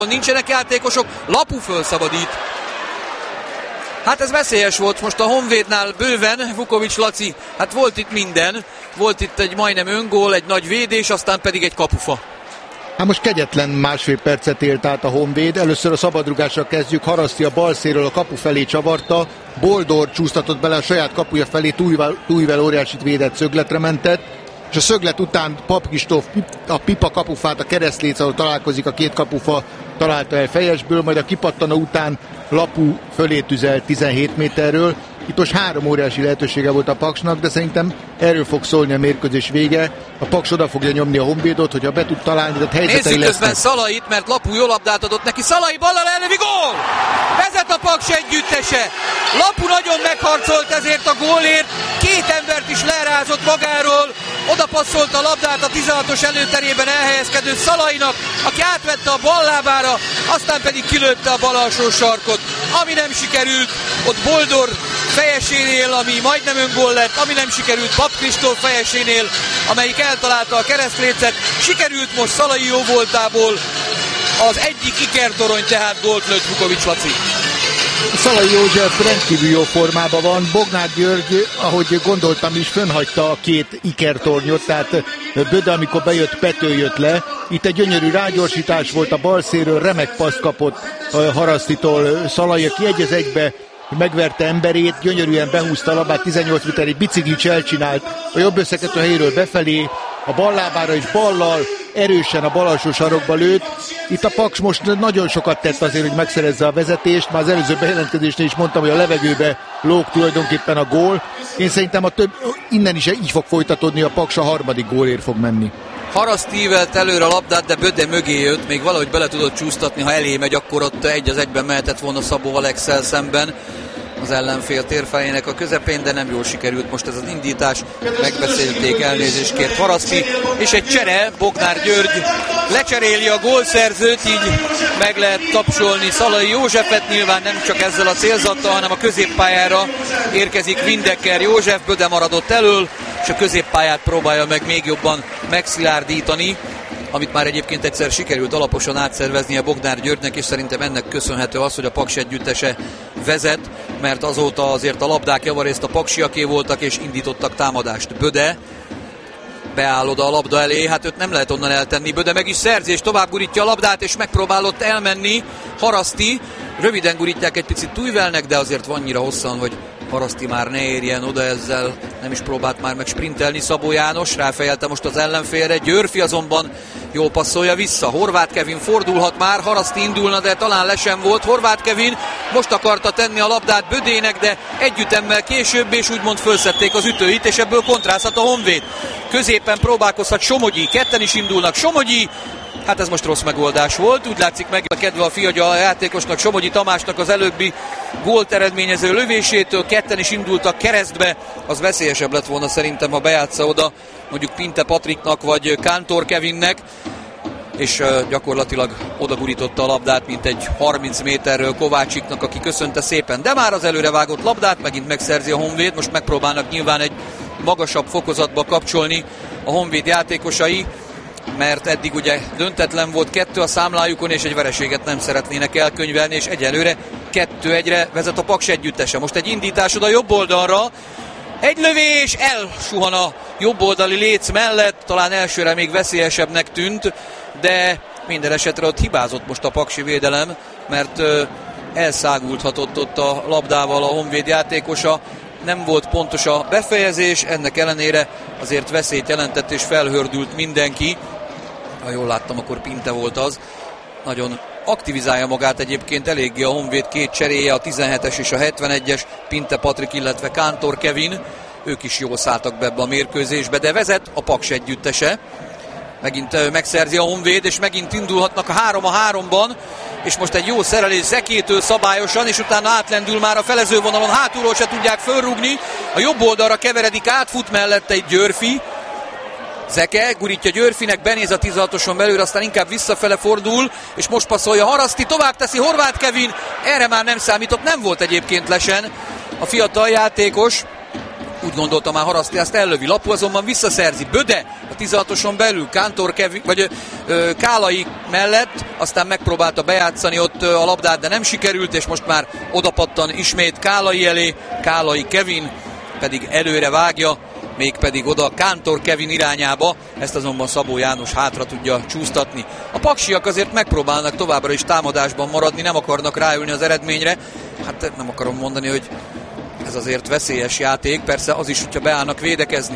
Nincsenek játékosok, Lapu fölszabadít. Hát ez veszélyes volt most a Honvédnál bőven, Vukovics Laci, hát volt itt minden. Volt itt egy majdnem öngól, egy nagy védés, aztán pedig egy kapufa. Hát most kegyetlen másfél percet élt át a Honvéd. Először a szabadrugással kezdjük. Haraszti a bal szélről a kapu felé csavarta. Boldor csúsztatott bele a saját kapuja felé, Tújvel óriásit védett, szögletre mentett. És a szöglet után Pap Kristóf a pipa kapufát, a keresztléc, ahol találkozik a két kapufa, találta el fejesből, majd a kipattanó után Lapu fölé tüzelt 17 méterről. Itt most 3 óriási lehetősége volt a Paksnak, de szerintem erről fog szólni a mérkőzés vége. A Paks oda fogja nyomni a Honvédot, hogyha be tud találni, tehát helyzetei lesznek. Nézzük közben Szalait, mert Lapu jó labdát adott neki. Szalai ballal ellövi, gól! Vezet a Paks együttese. Lapu nagyon megharcolt ezért a gólért. 2 embert is lerázott magáról. Oda passzolta a labdát a 16-os előterében elhelyezkedő Szalainak, aki átvette a bal lábára, aztán pedig kilőtte a bal alsó sarkot. Ami nem sikerült, ott Boldor fejesénél, ami majdnem öngól lett, ami nem sikerült Pap Kristóf fejesénél, amelyik eltalálta a keresztlécet. Sikerült most Szalai jóvoltából az egyik ikertorony, tehát gólt lőtt Vukovics Laci. Szalai József rendkívül jó formában van. Bognár György, ahogy gondoltam is, fönnhagyta a 2 ikertornyot, tehát Böde, amikor bejött, Pető jött le. Itt egy gyönyörű rágyorsítás volt a bal szélről, remek paszt kapott Harasztitól Szalai, aki 1-1-be megverte emberét, gyönyörűen behúzta a labát, 18 méterig biciklit elcsinált a jobb összekötő helyéről befelé, a bal lábára és ballal erősen a bal alsó sarokba lőtt. Itt a Paks most nagyon sokat tett azért, hogy megszerezze a vezetést. Már az előző bejelentkezésnél is mondtam, hogy a levegőbe lóg tulajdonképpen a gól. Én szerintem innen is így fog folytatódni, a Paks a 3. gólért fog menni. Haraszti ívelt előre a labdát, de Böde mögé jött, még valahogy bele tudott csúsztatni, ha elé megy, akkor ott 1-1-ben mehetett volna Szabó Alexszel szemben az ellenfél térfelének a közepén, de nem jól sikerült most ez az indítás. Megbeszélték, elnézést kért Haraszti, és egy csere, Bognár György lecseréli a gólszerzőt, így meg lehet tapsolni Szalai Józsefet, nyilván nem csak ezzel a célzattal, hanem a középpályára érkezik Windecker József, Böde maradott elől, és a középpályát próbálja meg még jobban megszilárdítani, amit már egyébként egyszer sikerült alaposan átszerveznie Bognár Györgynek, és szerintem ennek köszönhető az, hogy a Paks együttese vezet, mert azóta azért a labdák javarészt a paksiaké voltak, és indítottak támadást. Böde beáll oda a labda elé, hát őt nem lehet onnan eltenni. Böde meg is szerzi, és tovább gurítja a labdát, és megpróbálott elmenni Haraszti. Röviden gurítják egy picit Tújvelnek, de azért van annyira hosszan, hogy Haraszti már ne érjen oda ezzel, nem is próbált már meg sprintelni Szabó János, ráfejelte most az ellenfélre, Györfi azonban jól passzolja vissza, Horváth Kevin fordulhat már, Haraszti indulna, de talán le sem volt, Horváth Kevin most akarta tenni a labdát Bödének, de együttemmel később, és úgymond fölszedték az ütőit, és ebből kontrázhat a Honvéd. Középen próbálkozhat Somogyi, ketten is indulnak, Somogyi, hát ez most rossz megoldás volt, úgy látszik meg a kedve a fiagya a játékosnak, Somogyi Tamásnak az előbbi gólt eredményező lövésétől, ketten is indultak keresztbe, az veszélyesebb lett volna szerintem, ha bejátsza oda mondjuk Pinte Patriknak vagy Kántor Kevinnek, és gyakorlatilag odagurította a labdát, mint egy 30 méterről Kovácsiknak, aki köszönte szépen, de már az előrevágott labdát megint megszerzi a Honvéd, most megpróbálnak nyilván egy magasabb fokozatba kapcsolni a Honvéd játékosai, mert eddig ugye döntetlen volt 2 a számlájukon, és egy vereséget nem szeretnének elkönyvelni, és egyelőre 2-1-re vezet a Paks együttese. Most egy indítás oda jobb oldalra, egy lövés, elsuhan a jobb oldali léc mellett, talán elsőre még veszélyesebbnek tűnt, de minden esetre ott hibázott most a paksi védelem, mert elszágulthatott ott a labdával a Honvéd játékosa, nem volt pontos a befejezés, ennek ellenére azért veszélyt jelentett és felhördült mindenki. Ha jól láttam, akkor Pinte volt az. Nagyon aktivizálja magát egyébként eléggé a Honvéd 2 cseréje, a 17-es és a 71-es, Pinte Patrik, illetve Kántor Kevin. Ők is jól szálltak be ebbe a mérkőzésbe, de vezet a Paks együttese. Megint megszerzi a Honvéd, és megint indulhatnak a 3-3-ban, és most egy jó szerelés Zekétől szabályosan, és utána átlendül már a felezővonalon, hátulról se tudják fölrúgni, a jobb oldalra keveredik, átfut mellette egy Györfi, Zeke gurítja Györfinek, benéz a 16-oson belül, aztán inkább visszafele fordul, és most passzolja Haraszti, tovább teszi Horváth Kevin, erre már nem számított, nem volt egyébként lesen a fiatal játékos, úgy gondolta már Haraszti, azt ellövi, Lapu azonban visszaszerzi, Böde a 16-oson belül, Kántor Kevin, vagy Kálai mellett, aztán megpróbálta bejátszani ott a labdát, de nem sikerült, és most már odapattan ismét Kálai elé, Kálai Kevin pedig előre vágja, mégpedig oda Kántor Kevin irányába, ezt azonban Szabó János hátra tudja csúsztatni. A paksiak azért megpróbálnak továbbra is támadásban maradni, nem akarnak ráülni az eredményre, hát nem akarom mondani, hogy ez azért veszélyes játék, persze az is, hogyha beállnak védekezni.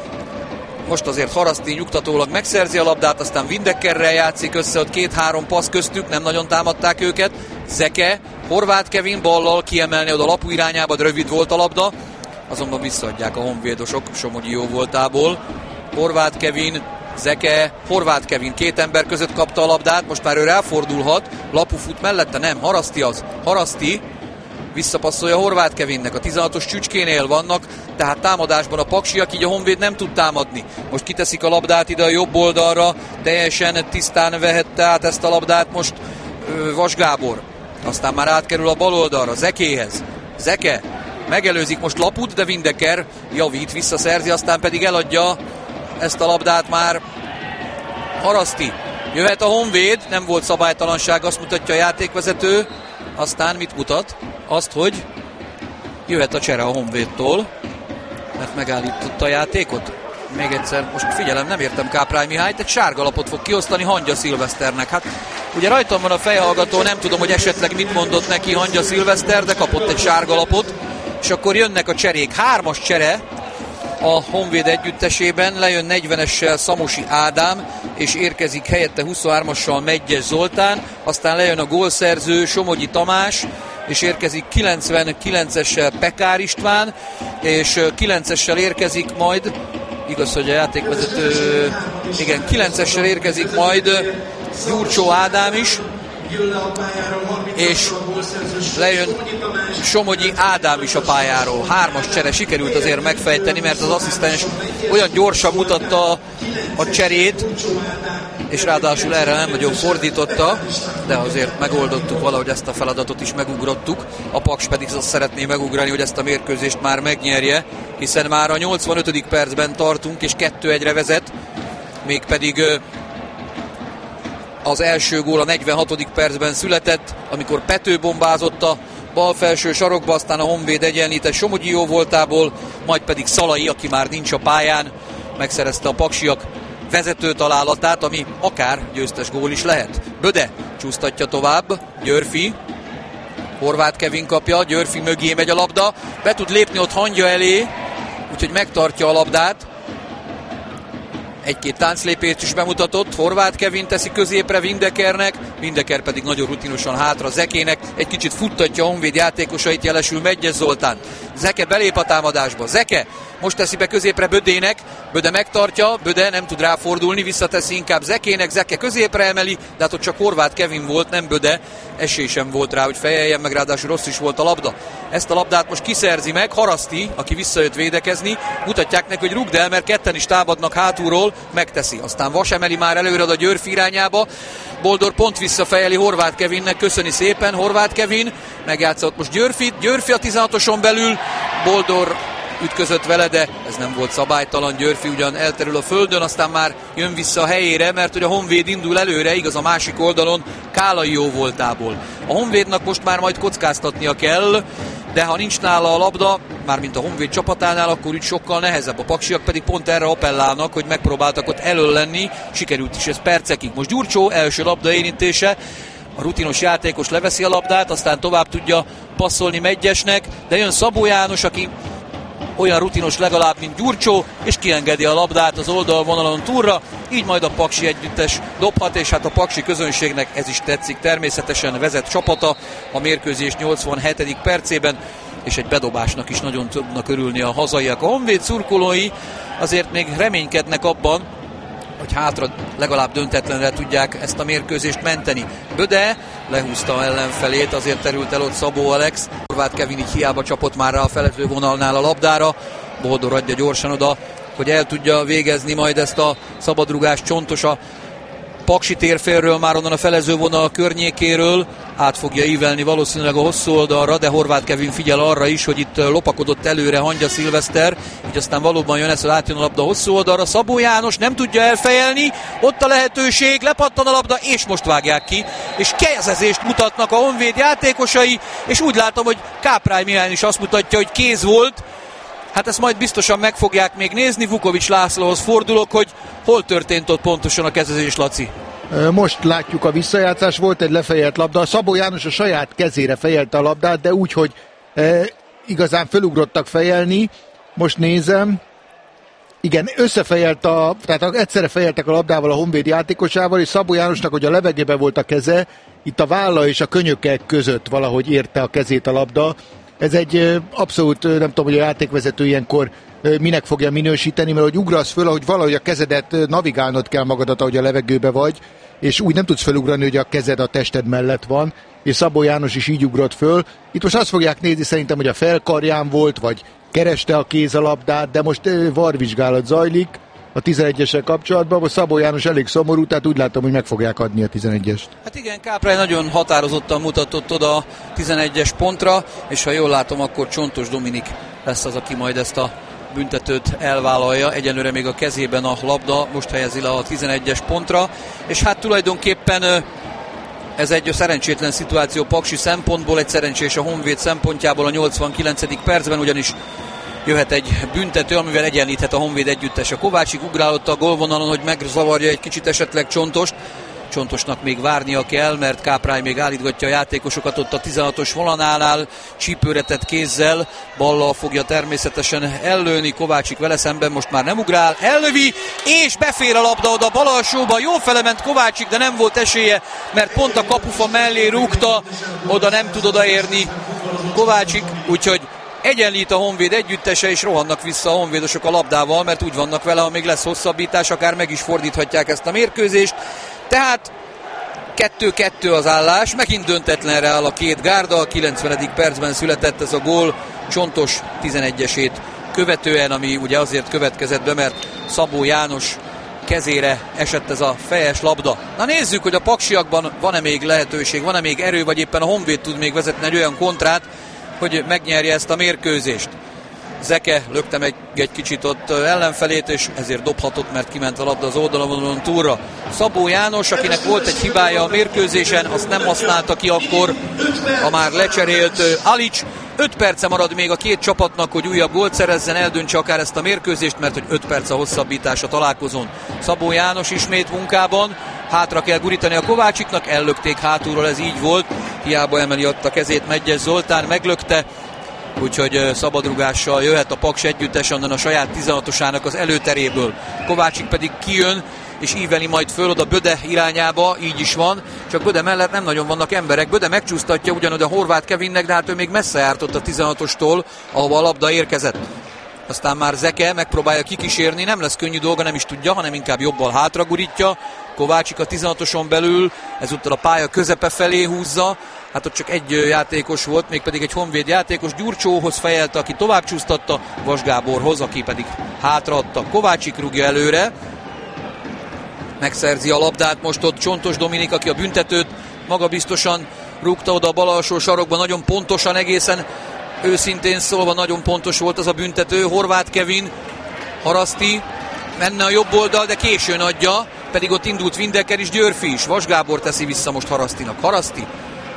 Most azért Haraszti nyugtatólag megszerzi a labdát, aztán Windekkerrel játszik össze, ott 2-3 passz köztük, nem nagyon támadták őket. Zeke, Horváth Kevin ballal kiemelni oda Lapu irányába, de rövid volt a labda, azonban visszaadják a honvédosok Somogyi jó voltából. Horváth Kevin, Zeke, Horváth Kevin 2 ember között kapta a labdát, most már ő ráfordulhat, Lapu fut mellette, nem, Haraszti az. Haraszti visszapasszolja Horváth Kevinnek, a 16-os csücskénél vannak, tehát támadásban a paksiak, így a Honvéd nem tud támadni. Most kiteszik a labdát ide a jobb oldalra, teljesen tisztán vehette át ezt a labdát most Vas Gábor. Aztán már átkerül a bal oldalra, Zekéhez. Zeke megelőzik most Laput, de Windecker javít, visszaszerzi, aztán pedig eladja ezt a labdát már Haraszti. Jöhet a Honvéd, nem volt szabálytalanság, azt mutatja a játékvezető. Aztán mit mutat? Azt, hogy jöhet a csere a Honvédtól, mert megállította a játékot. Még egyszer, most figyelem, nem értem Káprány Mihályt, egy sárga lapot fog kiosztani Hangya Szilveszternek. Hát ugye rajtam van a fejhallgató, nem tudom, hogy esetleg mit mondott neki Hangya Szilveszter, de kapott egy sárga lapot, és akkor jönnek a cserék. 3-as csere a Honvéd együttesében, lejön 40-essel Szamosi Ádám, és érkezik helyette 23-assal Megyes Zoltán, aztán lejön a gólszerző Somogyi Tamás, és érkezik 99-essel Pekár István, és 9-essel érkezik majd, igaz, hogy a játékvezető, igen, 9-essel érkezik majd Gyurcsó Ádám is, és lejön Somogyi Ádám is a pályáról. 3-as csere sikerült azért megfejteni, mert az asszisztens olyan gyorsan mutatta a cserét, és ráadásul erre nem nagyon fordította, de azért megoldottuk valahogy, ezt a feladatot is megugrottuk. A Paks pedig azt szeretné megugrani, hogy ezt a mérkőzést már megnyerje, hiszen már a 85. percben tartunk, és 2-1-re vezet, mégpedig az első gól a 46. percben született, amikor Pető bombázott a bal felső sarokba, aztán a Honvéd egyenlített Somogyi jó voltából, majd pedig Szalai, aki már nincs a pályán, megszerezte a paksiak vezető találatát, ami akár győztes gól is lehet. Böde csúsztatja tovább, Györfi, Horváth Kevin kapja, Györfi mögé megy a labda, be tud lépni ott Hangya elé, úgyhogy megtartja a labdát. Egy-két tánclépést is bemutatott, Horváth Kevin teszi középre Windekkernek, Windecker pedig nagyon rutinosan hátra Zekének, egy kicsit futtatja a Honvéd játékosait, jelesül Megyes Zoltán. Zeke belép a támadásba, Zeke most teszi be középre Bödének, Böde megtartja, Böde nem tud ráfordulni, visszateszi inkább Zekének, Zeke középre emeli, de hát ott csak Horváth Kevin volt, nem Böde, esély sem volt rá, hogy fejeljen, meg ráadásul rossz is volt a labda. Ezt a labdát most kiszerzi meg Haraszti, aki visszajött védekezni, mutatják neki, hogy rugd el, mert ketten is támadnak hátulról, megteszi. Aztán Vas emeli már előre a Györfi irányába, Boldor pont visszafejeli Horváth Kevinnek, köszöni szépen Horváth Kevin, megjátszott most Györfi a 16-oson belül, Boldor ütközött vele, de ez nem volt szabálytalan, Györfi ugyan elterül a földön, aztán már jön vissza a helyére, mert hogy a Honvéd indul előre, igaz a másik oldalon Kálai jó voltából. A Honvédnak most már majd kockáztatnia kell, de ha nincs nála a labda, mármint a Honvéd csapatánál, akkor úgy sokkal nehezebb. A paksiak pedig pont erre appellálnak, hogy megpróbáltak ott elől lenni, sikerült is ez percekig. Most Gyurcsó első labda érintése, a rutinos játékos leveszi a labdát, aztán tovább tudja passzolni Megyesnek, de jön Szabó János, aki olyan rutinos legalább, mint Gyurcsó, és kiengedi a labdát az oldalvonalon túlra, így majd a paksi együttes dobhat, és hát a paksi közönségnek ez is tetszik. Természetesen vezet csapata a mérkőzés 87. percében, és egy bedobásnak is nagyon tudnak örülni a hazaiak. A Honvéd szurkolói azért még reménykednek abban, hogy hátra legalább döntetlenre tudják ezt a mérkőzést menteni. Böde lehúzta ellenfelét, azért terült el ott Szabó Alex. Horváth Kevin így hiába csapott már rá a felező vonalnál a labdára. Boldor adja gyorsan oda, hogy el tudja végezni majd ezt a szabadrugást. Csontos a Paksi térfélről, már onnan a felező vonal környékéről. át fogja ívelni valószínűleg a hosszú oldalra, de Horváth Kevin figyel arra is, hogy itt lopakodott előre Hangya Szilveszter, így aztán valóban jön ez, hogy átjön a labda hosszú oldalra. Szabó János nem tudja elfejelni, ott a lehetőség, lepattan a labda, és most vágják ki, és kezezést mutatnak a Honvéd játékosai, és úgy látom, hogy Káprály Mihály is azt mutatja, hogy kéz volt. Hát ezt majd biztosan meg fogják még nézni. Vukovics Lászlóhoz fordulok, hogy hol történt ott pontosan a kezezés, Laci. Most látjuk a visszajátszás, volt egy lefejelt labda. Szabó János a saját kezére fejelte a labdát, de úgy, hogy igazán fölugrottak fejelni. Most nézem. Igen, tehát egyszerre fejeltek a labdával a Honvéd játékosával, és Szabó Jánosnak, hogy a levegőben volt a keze, itt a válla és a könyökek között valahogy érte a kezét a labda. Ez egy abszolút, nem tudom, hogy a játékvezető ilyenkor minek fogja minősíteni, mert hogy ugrasz föl, ahogy valahogy a kezedet navigálnod kell magadat, ahogy a levegőbe vagy, és úgy nem tudsz felugrani, hogy a kezed a tested mellett van, és Szabó János is így ugrott föl. Itt most azt fogják nézni szerintem, hogy a felkarján volt, vagy kereste a kéz a labdát, de most VAR-vizsgálat zajlik a 11-essel kapcsolatban, most Szabó János elég szomorú, tehát úgy látom, hogy meg fogják adni a 11-est. Hát igen, Káprály nagyon határozottan mutatott oda a 11-es pontra, és ha jól látom, akkor Csontos Dominik lesz az, aki majd ezt a büntetőt elvállalja. Egyenlőre még a kezében a labda, most helyezi le a 11-es pontra, és hát tulajdonképpen ez egy szerencsétlen szituáció Paksi szempontból, egy szerencsés a Honvéd szempontjából a 89. percben, ugyanis jöhet egy büntető, amivel egyenlíthet a Honvéd együttese. Kovácsik ugrálott a gólvonalon, hogy megzavarja egy kicsit esetleg Csontost. Csontosnak még várnia kell, mert Káprály még állítgatja a játékosokat ott a 16-os volanánál, csípőre tett kézzel, ballal fogja természetesen ellőni, Kovácsik vele szemben most már nem ugrál, ellövi, és befér a labda oda bal alsóba, jó felement Kovácsik, de nem volt esélye, mert pont a kapufa mellé rúgta, oda nem tud odaérni Kovácsik, úgyhogy egyenlít a Honvéd együttese, és rohannak vissza a honvédosok a labdával, mert úgy vannak vele, ha még lesz hosszabbítás, akár meg is fordíthatják ezt a mérkőzést. Tehát 2-2 az állás, megint döntetlenre áll a két gárda, a 90. percben született ez a gól Csontos 11-esét követően, ami ugye azért következett be, mert Szabó János kezére esett ez a fejes labda. Na nézzük, hogy a paksiakban van-e még lehetőség, van-e még erő, vagy éppen a Honvéd tud még vezetni egy olyan kontrát, hogy megnyerje ezt a mérkőzést. Zeke lökte meg egy kicsit ott ellenfelét, és ezért dobhatott, mert kiment a labda az oldalon túlra. Szabó János, akinek volt egy hibája a mérkőzésen, azt nem használta ki akkor a már lecserélt Alics. 5 perce marad még a két csapatnak, hogy újabb gólt szerezzen, eldöntse akár ezt a mérkőzést, mert hogy 5 perc a hosszabbítás a találkozón. Szabó János ismét munkában, hátra kell gurítani a Kovácsiknak, ellökték hátulról, ez így volt, hiába emeli ott a kezét Medgyes Zoltán, meglökte, úgyhogy szabadrugással jöhet a Paks együttes onnan a saját 16-osának az előteréből. Kovácsik pedig kijön, és íveli majd föl oda Böde irányába, így is van, csak Böde mellett nem nagyon vannak emberek. Böde megcsúsztatja ugyanoda Horváth Kevinnek, de hát ő még messze járt ott a 16-ostól, ahova a labda érkezett. Aztán már Zeke megpróbálja kikísérni, nem lesz könnyű dolga, nem is tudja, hanem inkább jobbal hátra gurítja. Kovácsik a 16-oson belül, ezúttal a pálya közepe felé húzza. Hát ott csak egy játékos volt, mégpedig egy Honvéd játékos, Gyurcsóhoz fejelte, aki tovább csúsztatta, Vas Gáborhoz, aki pedig hátraadta. Kovácsik rúgja előre, megszerzi a labdát most ott Csontos Dominik, aki a büntetőt magabiztosan rúgta oda a bal alsó sarokba, nagyon pontosan, egészen őszintén szólva nagyon pontos volt az a büntető. Horváth Kevin, Haraszti, menne a jobb oldal, de későn adja, pedig ott indult Windecker és Györfi is. Vas Gábor teszi vissza most Harasztinak. Haraszti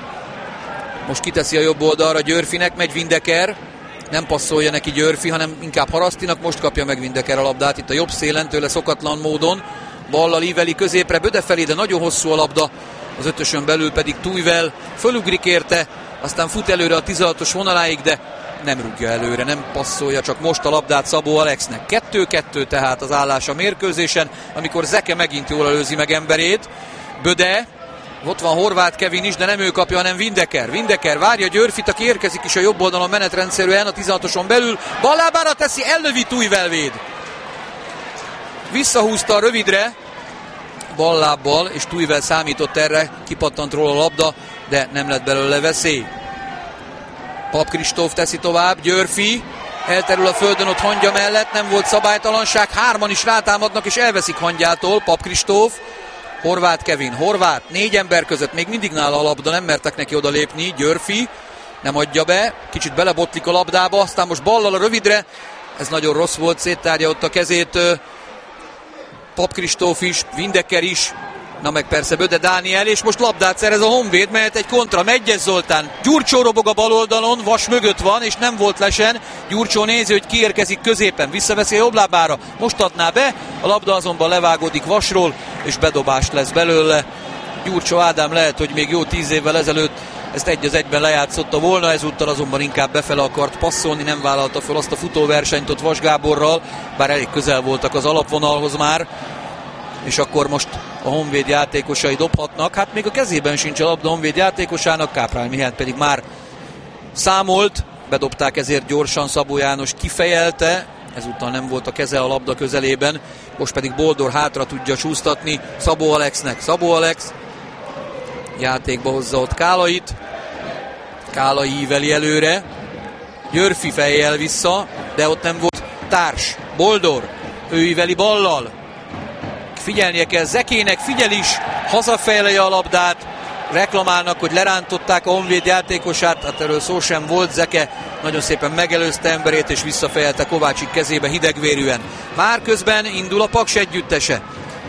most kiteszi a jobb oldalra Györfinek, megy Windecker, nem passzolja neki Györfi, hanem inkább Harasztinak, most kapja meg Windecker a labdát itt a jobb szélen, tőle szokatlan módon, ballal íveli középre, Böde felé, de nagyon hosszú a labda, az ötösön belül pedig Tujvel fölugrik érte, aztán fut előre a 16-os vonaláig, de nem rúgja előre, nem passzolja, csak most a labdát Szabó Alexnek. 2-2 tehát az állás a mérkőzésen, amikor Zeke megint jól előzi meg emberét. Böde, ott van Horváth Kevin is, de nem ő kapja, hanem Windecker. Windecker várja Györfit, aki érkezik is a jobb oldalon menetrendszerűen a 16-oson belül. Ballábára teszi, ellövi, Tujvel véd. Visszahúzta a rövidre, ballábbal, és Tujvel számított erre, kipattant róla a labda, de nem lett belőle veszély. Pap Kristóf teszi tovább, Györfi elterül a földön ott Hangya mellett, nem volt szabálytalanság, hárman is rátámadnak és elveszik Hangyától, Pap Kristóf Horváth Kevin, Horváth 4 ember között, még mindig nála a labda, nem mertek neki odalépni. Györfi nem adja be, kicsit belebotlik a labdába, aztán most ballal a rövidre, ez nagyon rossz volt, széttárja ott a kezét Pap Kristóf is, Windecker is, na meg persze Böde Dániel, és most labdát szerez a Honvéd, mehet egy kontra, Megyes Zoltán, Gyurcsó robog a bal oldalon, Vas mögött van, és nem volt lesen, Gyurcsó nézi, hogy kiérkezik középen, visszaveszi a jobb lábára, most adná be, a labda azonban levágódik Vasról, és bedobást lesz belőle. Gyurcsó Ádám lehet, hogy még jó 10 évvel ezelőtt ezt 1-1-ben lejátszotta volna, ezúttal azonban inkább befele akart passzolni, nem vállalta föl azt a futóversenyt ott Vas Gáborral, bár elég közel voltak az alapvonalhoz már, és akkor most a Honvéd játékosai dobhatnak. Hát még a kezében sincs a labda Honvéd játékosának, Káprál Mihály pedig már számolt, bedobták ezért gyorsan, Szabó János kifejelte, ezúttal nem volt a keze a labda közelében, most pedig Boldor hátra tudja csúsztatni Szabó Alexnek. Szabó Alex játékba hozza ott Kálait, Kálai íveli előre, Györfi fejjel vissza, de ott nem volt társ. Boldor, ő íveli ballal, figyelnie kell Zekének, figyel is, hazafejlelje a labdát, reklamálnak, hogy lerántották a Honvéd játékosát, hát erről szó sem volt, Zeke nagyon szépen megelőzte emberét, és visszafejelte Kovácsik kezébe hidegvérűen. Már közben indul a Paks együttese.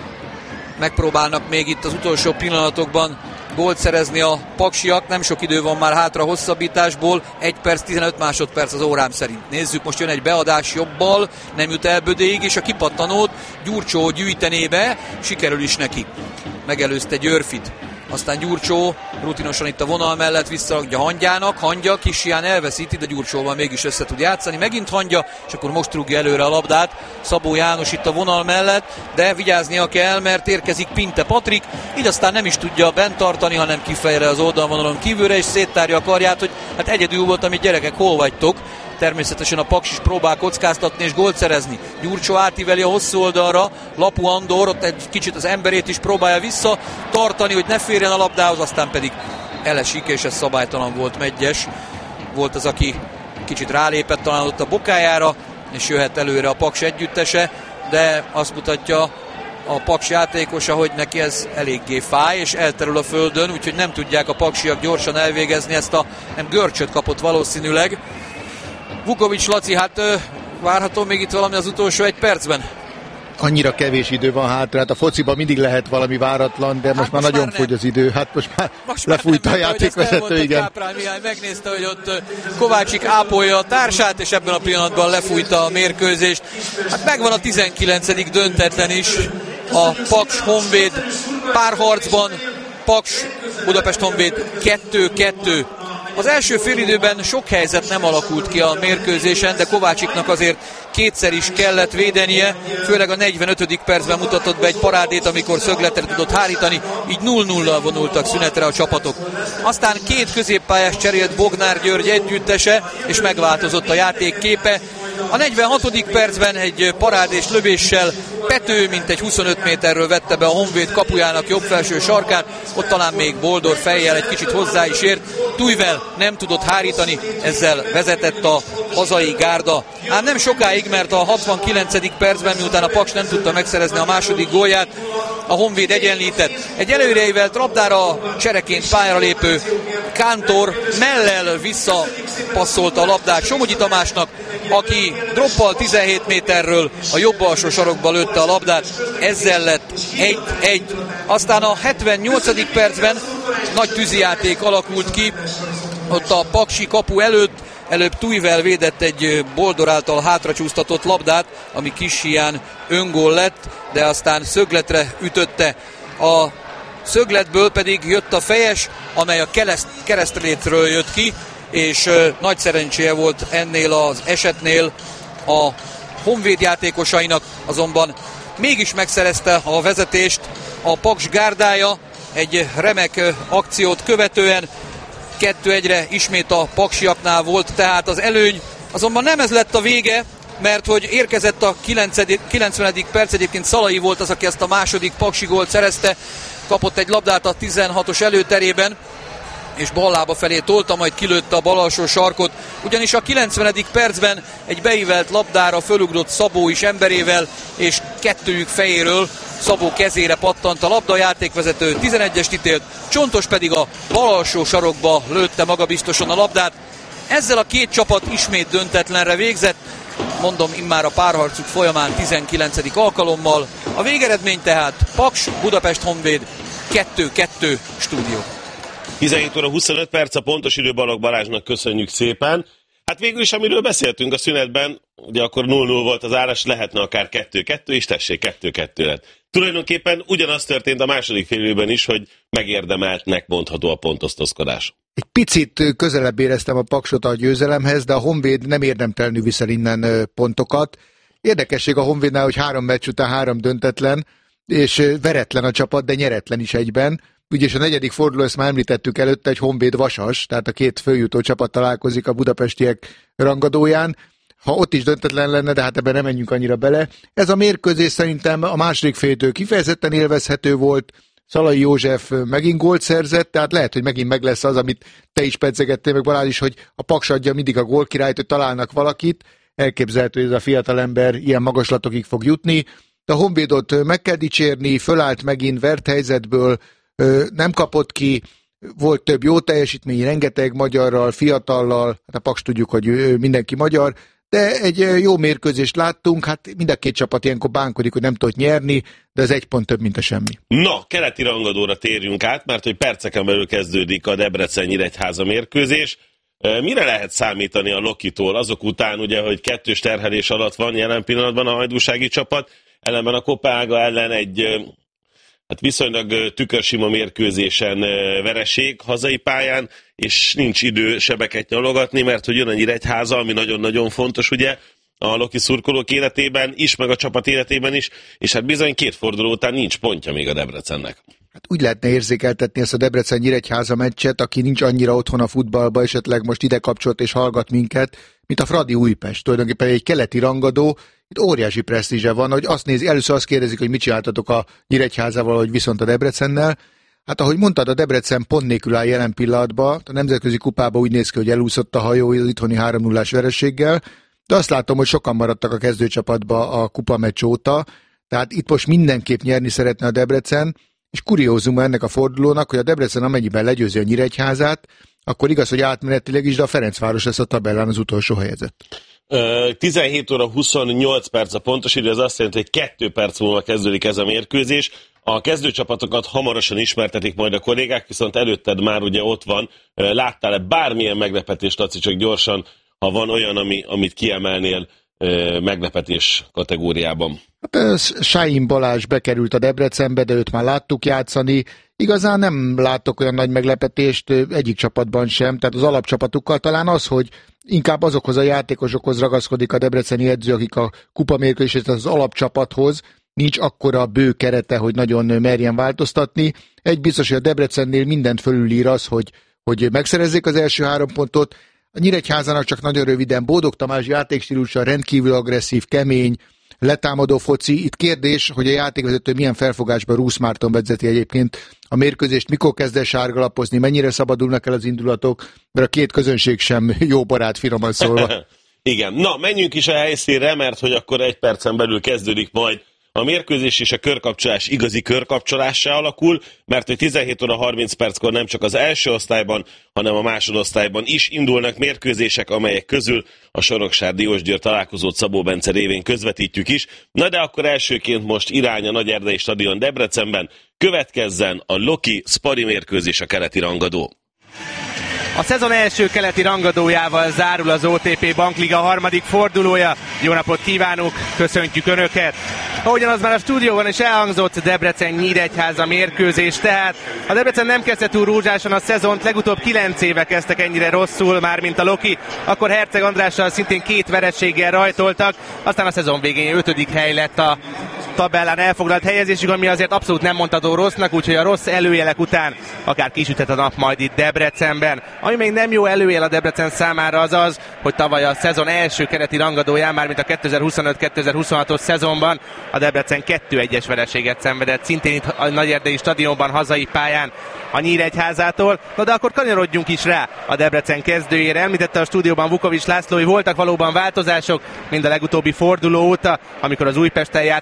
Megpróbálnak még itt az utolsó pillanatokban gólt szerezni a paksiak, nem sok idő van már hátra hosszabbításból, 1 perc 15 másodperc az órám szerint. Nézzük, most jön egy beadás jobbal, nem jut el Bödéig, és a kipattanót Gyurcsó gyűjtené be, sikerül is neki. Megelőzte Györfit. Aztán Gyurcsó rutinosan itt a vonal mellett visszaadja Hangyának, Hangya Kisián elveszíti, de Gyurcsóval mégis össze tud játszani. Megint Hangya, és akkor most rúgja előre a labdát. Szabó János itt a vonal mellett, de vigyáznia kell, mert érkezik Pinte Patrik, így aztán nem is tudja bent tartani, hanem kifejre az oldalvonalon kívülre, és széttárja a karját, hogy hát egyedül voltam, itt gyerekek, hol vagytok? Természetesen a Paks is próbál kockáztatni és gólt szerezni. Gyurcsó átíveli a hosszú oldalra, Lapu Andor ott egy kicsit az emberét is próbálja vissza tartani, hogy ne férjen a labdához, aztán pedig elesik, és ez szabálytalan volt. Megyes volt az, aki kicsit rálépett talán ott a bokájára, és jöhet előre a Paks együttese, de azt mutatja a Paks játékosa, hogy neki ez eléggé fáj, és elterül a földön, úgyhogy nem tudják a paksiak gyorsan elvégezni ezt a nem görcsöt kapott valószínűleg. Vukovics Laci, hát várható még itt valami az utolsó 1 percben? Annyira kevés idő van hátra, hát a fociban mindig lehet valami váratlan, de most már nagyon fogy az idő, hát most már lefújta a játékvezető, igen. Káprál Mihály megnézte, hogy ott Kovácsik ápolja a társát, és ebben a pillanatban lefújta a mérkőzést. Hát megvan a 19. döntetlen is a Paks Honvéd párharcban, Paks Budapest Honvéd 2-2. Az első félidőben sok helyzet nem alakult ki a mérkőzésen, de Kovácsiknak azért kétszer is kellett védenie, főleg a 45. percben mutatott be egy parádét, amikor szögletre tudott hárítani, így 0-0-al vonultak szünetre a csapatok. Aztán 2 középpályás cserélt Bognár György együttese, és megváltozott a játék képe. A 46. percben egy parádés lövéssel Pető mintegy 25 méterről vette be a Honvéd kapujának jobb felső sarkát, ott talán még Boldor fejjel egy kicsit hozzá is ért. Tujvel nem tudott hárítani, ezzel vezetett a hazai gárda. Ám nem sokáig, mert a 69. percben, miután a Paks nem tudta megszerezni a második gólját, a Honvéd egyenlített. Egy előreívelt labdára csereként pályára lépő Kántor mellel visszapasszolta a labdát Somogyi Tamásnak, aki droppal 17 méterről a jobb alsó sarokba lőtte a labdát, ezzel lett 1-1. Aztán a 78. percben nagy tűzijáték alakult ki, ott a paksi kapu előbb Tujvel védett egy Boldor által hátracsúsztatott labdát, ami Kisián öngól lett, de aztán szögletre ütötte. A szögletből pedig jött a fejes, amely a keresztrétről jött ki, és nagy szerencséje volt ennél az esetnél a Honvéd játékosainak, azonban mégis megszerezte a vezetést a Paks gárdája egy remek akciót követően. 2-1-re ismét a paksiaknál volt tehát az előny, azonban nem ez lett a vége, mert hogy érkezett a 90. perc, egyébként Szalai volt az, aki ezt a második paksi gólt szerezte, kapott egy labdát a 16-os előterében, és ballába felé tolta, majd kilőtte a bal alsó sarkot, ugyanis a 90. percben egy beívelt labdára fölugrott Szabó is emberével, és kettőjük fejéről Szabó kezére pattant a labda, a játékvezető 11-est ítélt, Csontos pedig a bal alsó sarokba lőtte magabiztosan a labdát. Ezzel a két csapat ismét döntetlenre végzett, mondom, immár a párharcuk folyamán 19. alkalommal. A végeredmény tehát Paks, Budapest Honvéd 2-2 stúdió. 17 óra 25 perc, a pontos idő Balogh Balázsnak köszönjük szépen. Hát végül is, amiről beszéltünk a szünetben, ugye akkor 0-0 volt az áras, lehetne akár 2-2 is, tessék, 2-2 lett. Tulajdonképpen ugyanaz történt a második félidőben is, hogy megérdemeltnek mondható a pontosztozkodás. Egy picit közelebb éreztem a Paksot a győzelemhez, de a Honvéd nem érdemtelenül viszel innen pontokat. Érdekesség a Honvédnál, hogy 3 meccs után 3 döntetlen, és veretlen a csapat, de nyeretlen is egyben. Úgyis a 4. forduló, ezt már említettük előtte, egy Honvéd Vasas, tehát a 2 följutó csapat találkozik a budapestiek rangadóján. Ha ott is döntetlen lenne, de hát ebben nem menjünk annyira bele. Ez a mérkőzés szerintem a második félidő kifejezetten élvezhető volt. Szalai József megint gólt szerzett, tehát lehet, hogy megint meg lesz az, amit te is pedzegettél, meg Balázs is, hogy a Paks adja mindig a gólkirályt, hogy találnak valakit. Elképzelhető, hogy ez a fiatalember ilyen magaslatokig fog jutni. De a Honvédot meg kell dicsérni, fölállt megint, vert helyzetből, nem kapott ki, volt több jó teljesítmény, rengeteg magyarral, fiatallal, hát a Paks tudjuk, hogy mindenki magyar, de egy jó mérkőzést láttunk, hát mind a két csapat ilyenkor bánkodik, hogy nem tudott nyerni, de ez 1 pont több, mint a semmi. Na, keleti rangadóra térjünk át, mert hogy perceken belül kezdődik a Debrecen-Nyíregyháza mérkőzés. Mire lehet számítani a Lokitól? Azok után ugye, hogy 2-s terhelés alatt van jelen pillanatban a hajdúsági csapat, ellenben a Kopága ellen egy viszonylag tükörsima mérkőzésen vereség hazai pályán, és nincs idő sebeket nyalogatni, mert hogy jön a Nyíregyháza, ami nagyon-nagyon fontos ugye a Loki szurkolók életében is, meg a csapat életében is, és hát bizony 2 forduló után nincs pontja még a Debrecennek. Hát úgy lehetne érzékeltetni ezt a Debrecen-Nyíregyháza meccset, aki nincs annyira otthon a futballba, esetleg most ide kapcsolt és hallgat minket, mint a Fradi Újpest. Tulajdonképpen egy keleti rangadó, itt óriási presztízse van, hogy először azt kérdezik, hogy mit csináltatok a Nyíregyházával, vagy viszont a Debrecennel. Hát ahogy mondtad, a Debrecen pont nélkül áll jelen pillanatban, a nemzetközi kupában úgy néz ki, hogy elúszott a hajó az itthoni 3-0-ás vereséggel, de azt látom, hogy sokan maradtak a kezdőcsapatba a kupameccs óta, tehát itt most mindenképp nyerni szeretne a Debrecen, és kuriózum ennek a fordulónak, hogy a Debrecen amennyiben legyőzi a Nyíregyházát, akkor igaz, hogy átmenetileg is, de a Ferencváros lesz a tabellán az utolsó helyezett. 17 óra 28 perc a pontos idő, ez azt jelenti, hogy 2 perc múlva kezdődik ez a mérkőzés. A kezdőcsapatokat hamarosan ismertetik majd a kollégák, viszont előtted már ugye ott van. Láttál-e bármilyen meglepetést, Laci, csak gyorsan, ha van olyan, amit kiemelnél meglepetés kategóriában? Hát Sáin Balázs bekerült a Debrecenbe, de őt már láttuk játszani. Igazán nem látok olyan nagy meglepetést egyik csapatban sem, tehát az alapcsapatukkal talán az, hogy inkább azokhoz a játékosokhoz ragaszkodik a debreceni edző, akik a kupamérkőzését az alapcsapathoz, nincs akkora bő kerete, hogy nagyon merjen változtatni. Egy biztos, hogy a Debrecennél mindent fölülír az, hogy megszerezzék az első 3 pontot. A Nyíregyházának csak nagyon röviden Bódog Tamás játékstílusa rendkívül agresszív, kemény, letámadó foci. Itt kérdés, hogy a játékvezető milyen felfogásban Rusz Márton vezeti egyébként a mérkőzést, mikor kezd el sárgalapozni, mennyire szabadulnak el az indulatok, mert a két közönség sem jó barát, finoman szólva. Igen, na menjünk is a helyszínre, mert hogy akkor 1 percen belül kezdődik majd a mérkőzés, és a körkapcsolás igazi körkapcsolássá alakul, mert hogy 17 óra 30 perckor nem csak az első osztályban, hanem a másodosztályban is indulnak mérkőzések, amelyek közül a Soroksári Diósgyőr találkozót Szabó Bence révén közvetítjük is. Na de akkor elsőként most irány a Nagyerdei Stadion Debrecenben, következzen a Loki Spari mérkőzés, a keleti rangadó. A szezon első keleti rangadójával zárul az OTP Bankliga 3. fordulója. Jó napot kívánunk, köszöntjük Önöket! Ahogyan az már a stúdióban is elhangzott, Debrecen-Nyíregyháza mérkőzés, tehát a Debrecen nem kezdte túl rózsásan a szezont, legutóbb 9 éve kezdtek ennyire rosszul, már mint a Loki, akkor Herceg Andrással szintén 2 vereséggel rajtoltak, aztán a szezon végén 5. hely lett a tabellán elfoglalt helyezésük, ami azért abszolút nem mondható rossznak, úgyhogy a rossz előjelek után akár kisüthet a nap majd itt Debrecenben. Ami még nem jó előjel a Debrecen számára az az, hogy tavaly a szezon első keleti rangadóján, már mint a 2025-2026-os szezonban a Debrecen 2-1-es vereséget szenvedett, szintén itt a Nagyerdei Stadionban, hazai pályán a Nyíregyházától. Na de akkor kanyarodjunk is rá a Debrecen kezdőjére. Említette a stúdióban Vukovics László, hogy voltak valóban változások, mind a legutóbbi forduló óta, amikor az Újpesttel játszottak, mint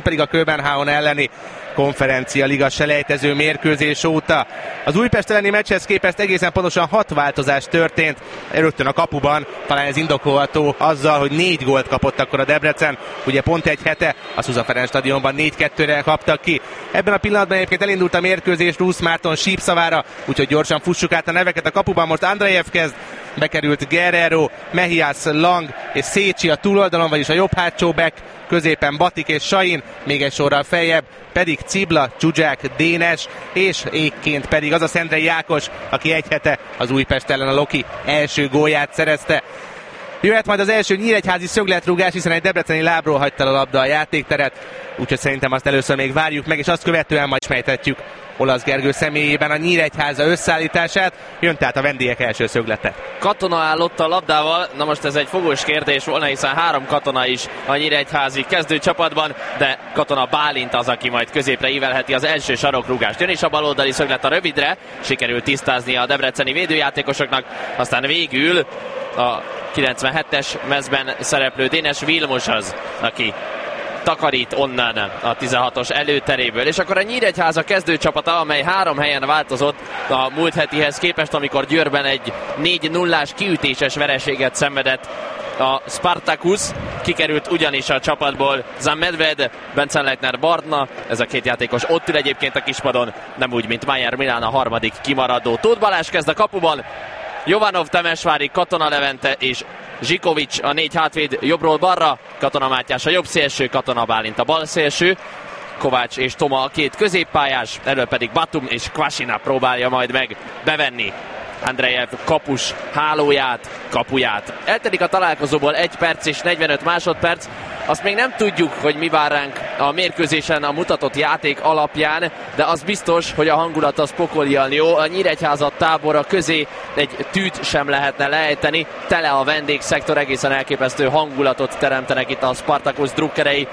pedig a Köbenhavn elleni konferencia liga selejtező mérkőzés óta. Az Újpest elleni meccshez képest egészen pontosan 6 változás történt rögtön a kapuban, talán ez indokolható azzal, hogy 4 gólt kapott akkor a Debrecen, ugye pont egy hete a Zusa Ferenc stadionban 4-2-re kaptak ki. Ebben a pillanatban egyébként elindult a mérkőzés Rusz Márton sípszavára, úgyhogy gyorsan fussuk át a neveket a kapuban. Most Andrejev kezd, bekerült Guerrero, Mehias, Lang és Szécsi a túloldalon, vagyis a jobb hátsó back, középen Batik és Sain, még egy sorral feljebb pedig Cibla, Dzsuzsák, Dénes, és égként pedig az a Szendrei Ákos, aki egy hete az Újpest ellen a Loki első gólját szerezte. Jöhet majd az első nyíregyházi szögletrúgás, hiszen egy debreceni lábról hagyta a labda a játékteret, úgyhogy szerintem azt először még várjuk meg, és azt követően majd ismertetjük Olasz Gergő személyében a Nyíregyháza összeállítását. Jön tehát a vendégek első szöglete. Katona állott a labdával, na most ez egy fogós kérdés volna, hiszen 3 katona is a nyíregyházi kezdőcsapatban, de Katona Bálint az, aki majd középre ívelheti az első sarokrúgást. Jön is a baloldali szöglet a rövidre, sikerült tisztázni a debreceni védőjátékosoknak, aztán végül a 97-es mezben szereplő Dénes Vilmos az, aki takarít onnan a 16-os előteréből. És akkor a Nyíregyháza kezdőcsapata, amely 3 helyen változott a múlt hetihez képest, amikor Győrben egy 4-0-ás kiütéses vereséget szenvedett a Spartacus. Kikerült ugyanis a csapatból Zamedved, Benzenleitner, Bardna, ez a 2 játékos ott ül egyébként a kispadon, nem úgy, mint Mayer Milán a harmadik kimaradó. Tóth Balázs kezd a kapuban, Jovanov, Temesvári, Katona Levente és Zsikovics a 4 hátvéd jobbról balra, Katona Mátyás a jobb szélső, Katona Bálint a bal szélső, Kovács és Toma a 2 középpályás, elől pedig Batum és Kvasina próbálja majd meg bevenni Andrejev kapus hálóját, kapuját. Eltelik a találkozóból 1 perc és 45 másodperc. Azt még nem tudjuk, hogy mi vár ránk a mérkőzésen a mutatott játék alapján, de az biztos, hogy a hangulat az pokolian jó. A Nyíregyháza tábora közé egy tűt sem lehetne leejteni. Tele a vendégszektor, egészen elképesztő hangulatot teremtenek itt a Spartacus drukkerei.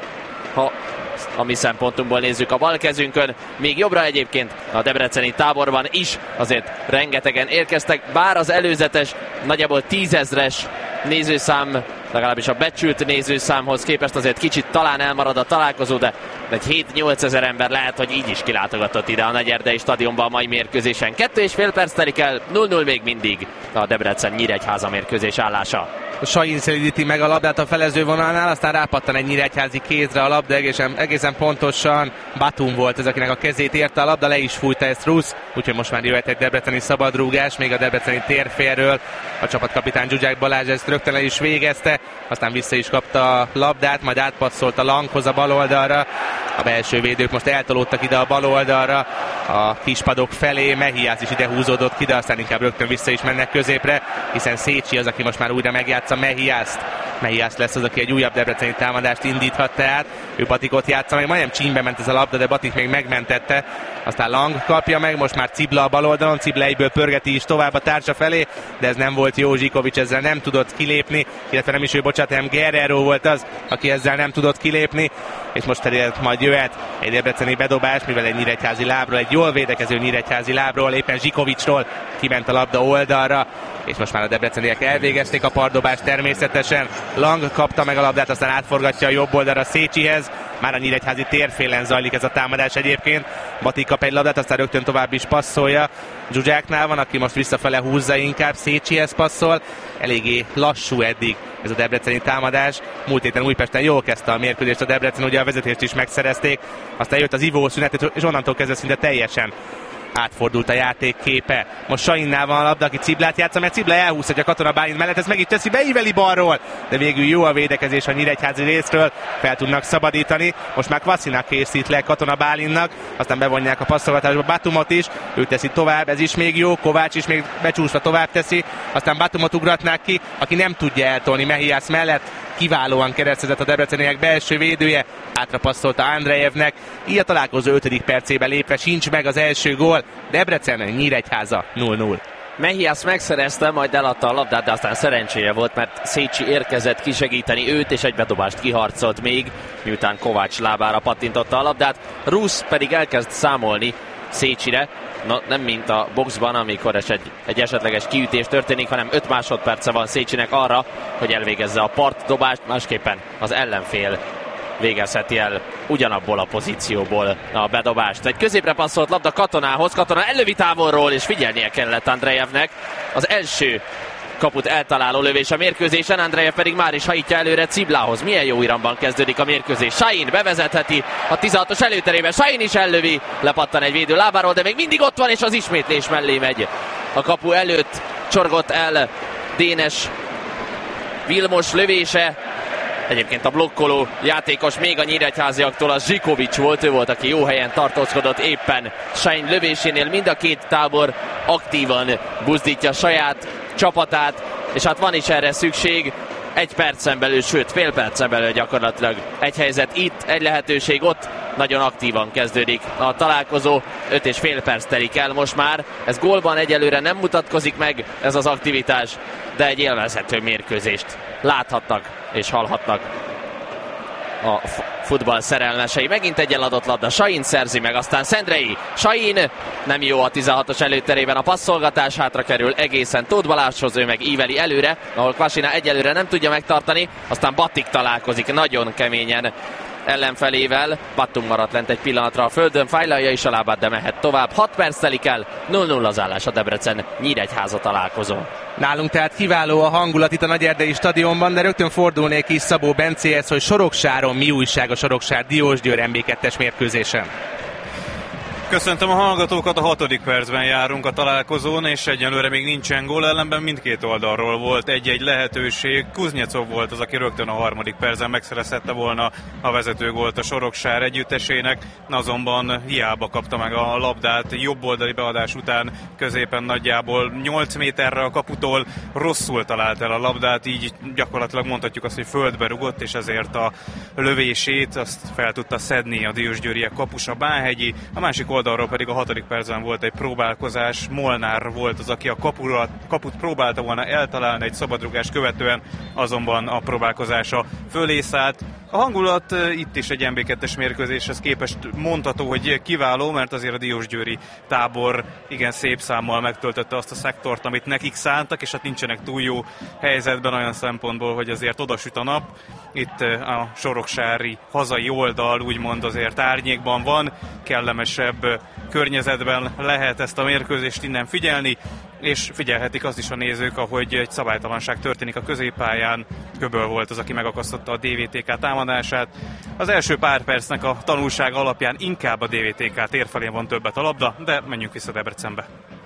A mi szempontunkból nézzük a bal kezünkön, még jobbra egyébként a debreceni táborban is azért rengetegen érkeztek, bár az előzetes nagyjából 10 000-es nézőszám, legalábbis a becsült nézőszámhoz képest azért kicsit talán elmarad a találkozó, de egy 7-8 ezer ember lehet, hogy így is kilátogatott ide a Nagyerdei stadionba a mai mérkőzésen. 2,5 perc telik el, 0-0 még mindig a Debrecen Nyíregyháza mérkőzés állása. Sain szelíti meg a labdát a felező vonalnál, aztán rápattan egy nyíregyházi kézre a labda, egészen pontosan Batum volt ez, akinek a kezét érte a labda, le is fújta ezt Rusz, úgyhogy most már jöhet egy debreceni szabadrúgás, még a debreceni térfélről. A csapatkapitány Dzsuzsák Balázs ezt rögtön el is végezte, aztán vissza is kapta a labdát, majd átpasszolt a Langhoz a bal oldalra. A belső védők most eltolódtak ide a bal oldalra, a kispadok felé, Mehias is ide húzódott ki, de aztán inkább rögtön vissza is mennek középre, hiszen Szécsi az, aki most már újra megjátsza Mehiast. Mehias lesz az, aki egy újabb debreceni támadást indíthat tehát. Ő Batikot játsza meg, majdnem csínybe ment ez a labda, de Batik még megmentette. Aztán Lang kapja meg, most már Cibla a bal oldalon, Cibla egyből pörgeti is tovább a társa felé, de ez nem volt jó, Zsikovics ezzel nem tudott kilépni, illetve nem is ő, bocsánat, hanem Guerrero volt az, aki ezzel nem tudott kilépni, és most pedig majd jöhet egy debreceni bedobás, mivel egy nyíregyházi lábról, egy jól védekező nyíregyházi lábról, éppen Zsikovicsról kiment a labda oldalra, és most már a debreceniek elvégezték a pardobást természetesen. Lang kapta meg a labdát, aztán átforgatja a jobb oldalra Szécsihez. Már a nyíregyházi térfélen zajlik ez a támadás egyébként. Batik kap egy labdát, aztán rögtön tovább is passzolja. Zsuzsáknál van, aki most visszafele húzza inkább, Szécsihez passzol. Eléggé lassú eddig ez a debreceni támadás. Múlt héten Újpesten jól kezdte a mérkőzést a Debrecen, ugye a vezetést is megszerezték. Aztán jött az ivószünet, és onnantól kezdve szinte teljesen átfordult a játék képe. Most Sainnál van a labda, aki Ciblát játsza, mert Cibla elhúzhatja Katona Bálint mellett, ez meg is teszi, beíveli balról, de végül jó a védekezés a nyíregyházi részről, fel tudnak szabadítani. Most már Kvasina készít le Katona Bálintnak, aztán bevonják a passzolgatásba Batumot is, ő teszi tovább, ez is még jó, Kovács is még becsúszva tovább teszi, aztán Batumot ugratnák ki, aki nem tudja eltolni Mehias mellett, kiválóan keresztezett a debreceniek belső védője, átrapasszolta Andrejevnek, így a találkozó 5. percébe lépve sincs meg az első gól. Debrecen Nyíregyháza 0-0. Mehias megszerezte, majd eladta a labdát, de aztán szerencséje volt, mert Szécsi érkezett kisegíteni őt, és egy bedobást kiharcolt még, miután Kovács lábára pattintotta a labdát. Rusz pedig elkezd számolni Szécsire, nem mint a boxban, amikor egy esetleges kiütés történik, hanem 5 másodperce van Szécsinek arra, hogy elvégezze a partdobást, másképpen az ellenfél végezheti el ugyanabból a pozícióból a bedobást. Egy középre passzolt labda Katonához, Katona ellövi távolról, és figyelnie kellett Andrejevnek. Az első kaput eltaláló lövés a mérkőzésen, Andrejev pedig már is hajítja előre Ciblához. Milyen jó iramban kezdődik a mérkőzés. Sahin bevezetheti a 16-os előterében, Sahin is ellövi, lepattan egy védő lábáról, de még mindig ott van, és az ismétlés mellé megy. A kapu előtt csorgott el Dénes Vilmos lövése. Egyébként a blokkoló játékos még a nyíregyháziaktól a Zsikovics volt, ő volt, aki jó helyen tartózkodott éppen Sahin lövésénél. Mind a két tábor aktívan buzdítja saját csapatát, és hát van is erre szükség. Egy percen belül, sőt fél percen belül gyakorlatilag egy helyzet itt, egy lehetőség ott. Nagyon aktívan kezdődik a találkozó, 5,5 perc telik el most már. Ez gólban egyelőre nem mutatkozik meg ez az aktivitás, de egy élvezhető mérkőzést láthatnak és hallhatnak a futball szerelmesei. Megint egy eladott labda, Sahin szerzi meg, aztán Szendrei. Sahin nem jó a 16-os előterében a passzolgatás, hátra kerül egészen Tóth Balázshoz, ő meg íveli előre, ahol Kvasina egyelőre nem tudja megtartani, aztán Batik találkozik nagyon keményen ellenfelével. Battum maradt lent egy pillanatra a földön, fájlalja is a lábát, de mehet tovább. 6 perc telik el, 0-0 az állás a Debrecen-Nyíregyháza találkozó. Nálunk tehát kiváló a hangulat itt a Nagyerdei stadionban, de rögtön fordulnék is Szabó Bencéhez, hogy Soroksáron mi újság a Soroksár Diósgyőr MB2-es mérkőzésen. Köszöntöm a hallgatókat, a 6. percben járunk a találkozón, és egyelőre még nincsen gól, ellenben mindkét oldalról volt egy-egy lehetőség. Kuznyecov volt az, aki rögtön a 3. percben megszerezhette volna a vezetőgólt a Soroksár együttesének, azonban hiába kapta meg a labdát jobboldali beadás után, középen nagyjából 8 méterre a kaputól, rosszul talált el a labdát, így gyakorlatilag mondhatjuk azt, hogy földbe rugott, és ezért a lövését azt fel tudta szedni a diósgyőriek kapusa Bánhegyi. A másik oldalról pedig a 6. percben volt egy próbálkozás, Molnár volt az, aki a kaput próbálta volna eltalálni egy szabadrugást követően, azonban a próbálkozása fölé szállt. A hangulat itt is egy MB2-es mérkőzéshez képest mondható, hogy kiváló, mert azért a diósgyőri tábor igen szép számmal megtöltötte azt a szektort, amit nekik szántak, és hát nincsenek túl jó helyzetben olyan szempontból, hogy azért odasüt a nap. Itt a soroksári hazai oldal úgymond azért árnyékban van, kellemesebb környezetben lehet ezt a mérkőzést innen figyelni, és figyelhetik azt is a nézők, ahogy egy szabálytalanság történik a középpályán. Köböl volt az, aki megakasztotta a DVTK támadását. Az első pár percnek a tanulsága alapján inkább a DVTK tér felén van többet a labda, de menjünk vissza Debrecenbe.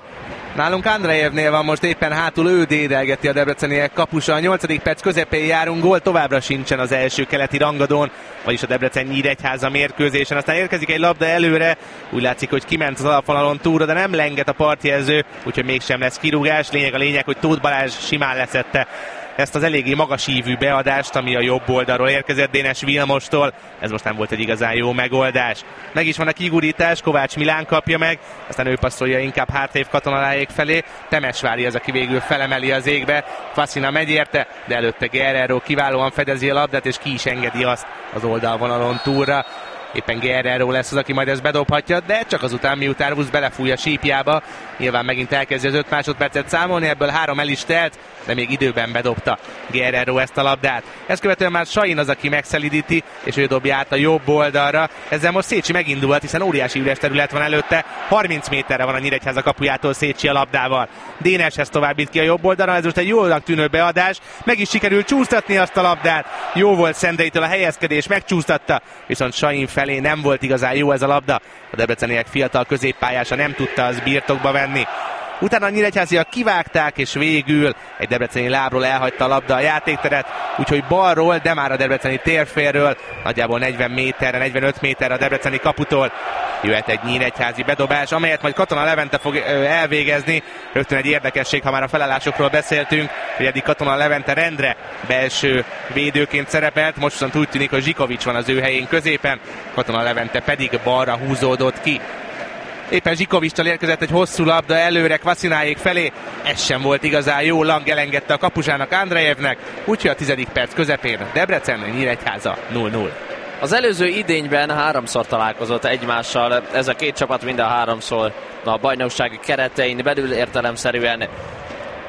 Nálunk Andrejevnél van most éppen hátul, ő dédelgeti a debreceniek kapusa. A 8. perc közepén járunk, gól továbbra sincsen az első keleti rangadón, vagyis a Debrecen-Nyíregyháza mérkőzésen. Aztán érkezik egy labda előre, úgy látszik, hogy kiment az alapvonalon túlra, de nem lenget a partjelző, úgyhogy mégsem lesz kirúgás. Lényeg, hogy Tóth Balázs simán leszette ezt az eléggé magas ívű beadást, ami a jobb oldalról érkezett Dénes Vilmostól. Ez most nem volt egy igazán jó megoldás. Meg is van a kigurítás, Kovács Milán kapja meg, aztán ő passzolja inkább hátrébb Katonaláék felé. Temesvári az, aki végül felemeli az égbe. Kvasina megy érte, de előtte Guerrero kiválóan fedezi a labdát, és ki is engedi azt az oldalvonalon túlra. Éppen Guerrero lesz az, aki majd ezt bedobhatja, de csak azután, miután Rusz belefúj a sípjába. Nyilván megint elkezdi az 5 másodpercet számolni, ebből 3 el is telt, de még időben bedobta Guerrero ezt a labdát. Ezt követően már Sahin az, aki megszelidíti, és ő dobja át a jobb oldalra. Ezzel most Szécsi megindult, hiszen óriási üres terület van előtte. 30 méterre van a Nyíregyháza kapujától Szécsi a labdával. Déneshez továbbít ki a jobb oldalra, ez most egy jónak tűnő beadás. Meg is sikerült csúsztatni azt a labdát. Jó volt Szendreitől a helyezkedés, megcsúsztatta, viszont Sahin felé nem volt igazán jó ez a labda. A debreceniek fiatal középpályása nem tudta az birtokba venni. Utána a nyíregyháziak kivágták, és végül egy debreceni lábról elhagyta a labda a játékteret, úgyhogy balról, de már a debreceni térfélről, nagyjából 40 méterre, 45 méterre a debreceni kaputól jöhet egy nyíregyházi bedobás, amelyet majd Katona Levente fog elvégezni. Rögtön egy érdekesség, ha már a felállásokról beszéltünk, hogy eddig Katona Levente rendre belső védőként szerepelt, most viszont úgy tűnik, hogy Zsikovics van az ő helyén középen, Katona Levente pedig balra húzódott ki. Éppen Zsikovicstal érkezett egy hosszú labda előre Kvasináék felé, ez sem volt igazán jó, Lang elengedte a kapusának Andrejevnek, úgyhogy a 10. perc közepén Debrecen, Nyíregyháza 0-0. Az előző idényben 3-szor találkozott egymással, ez a két csapat mind a 3-szor a bajnokság keretein belül értelemszerűen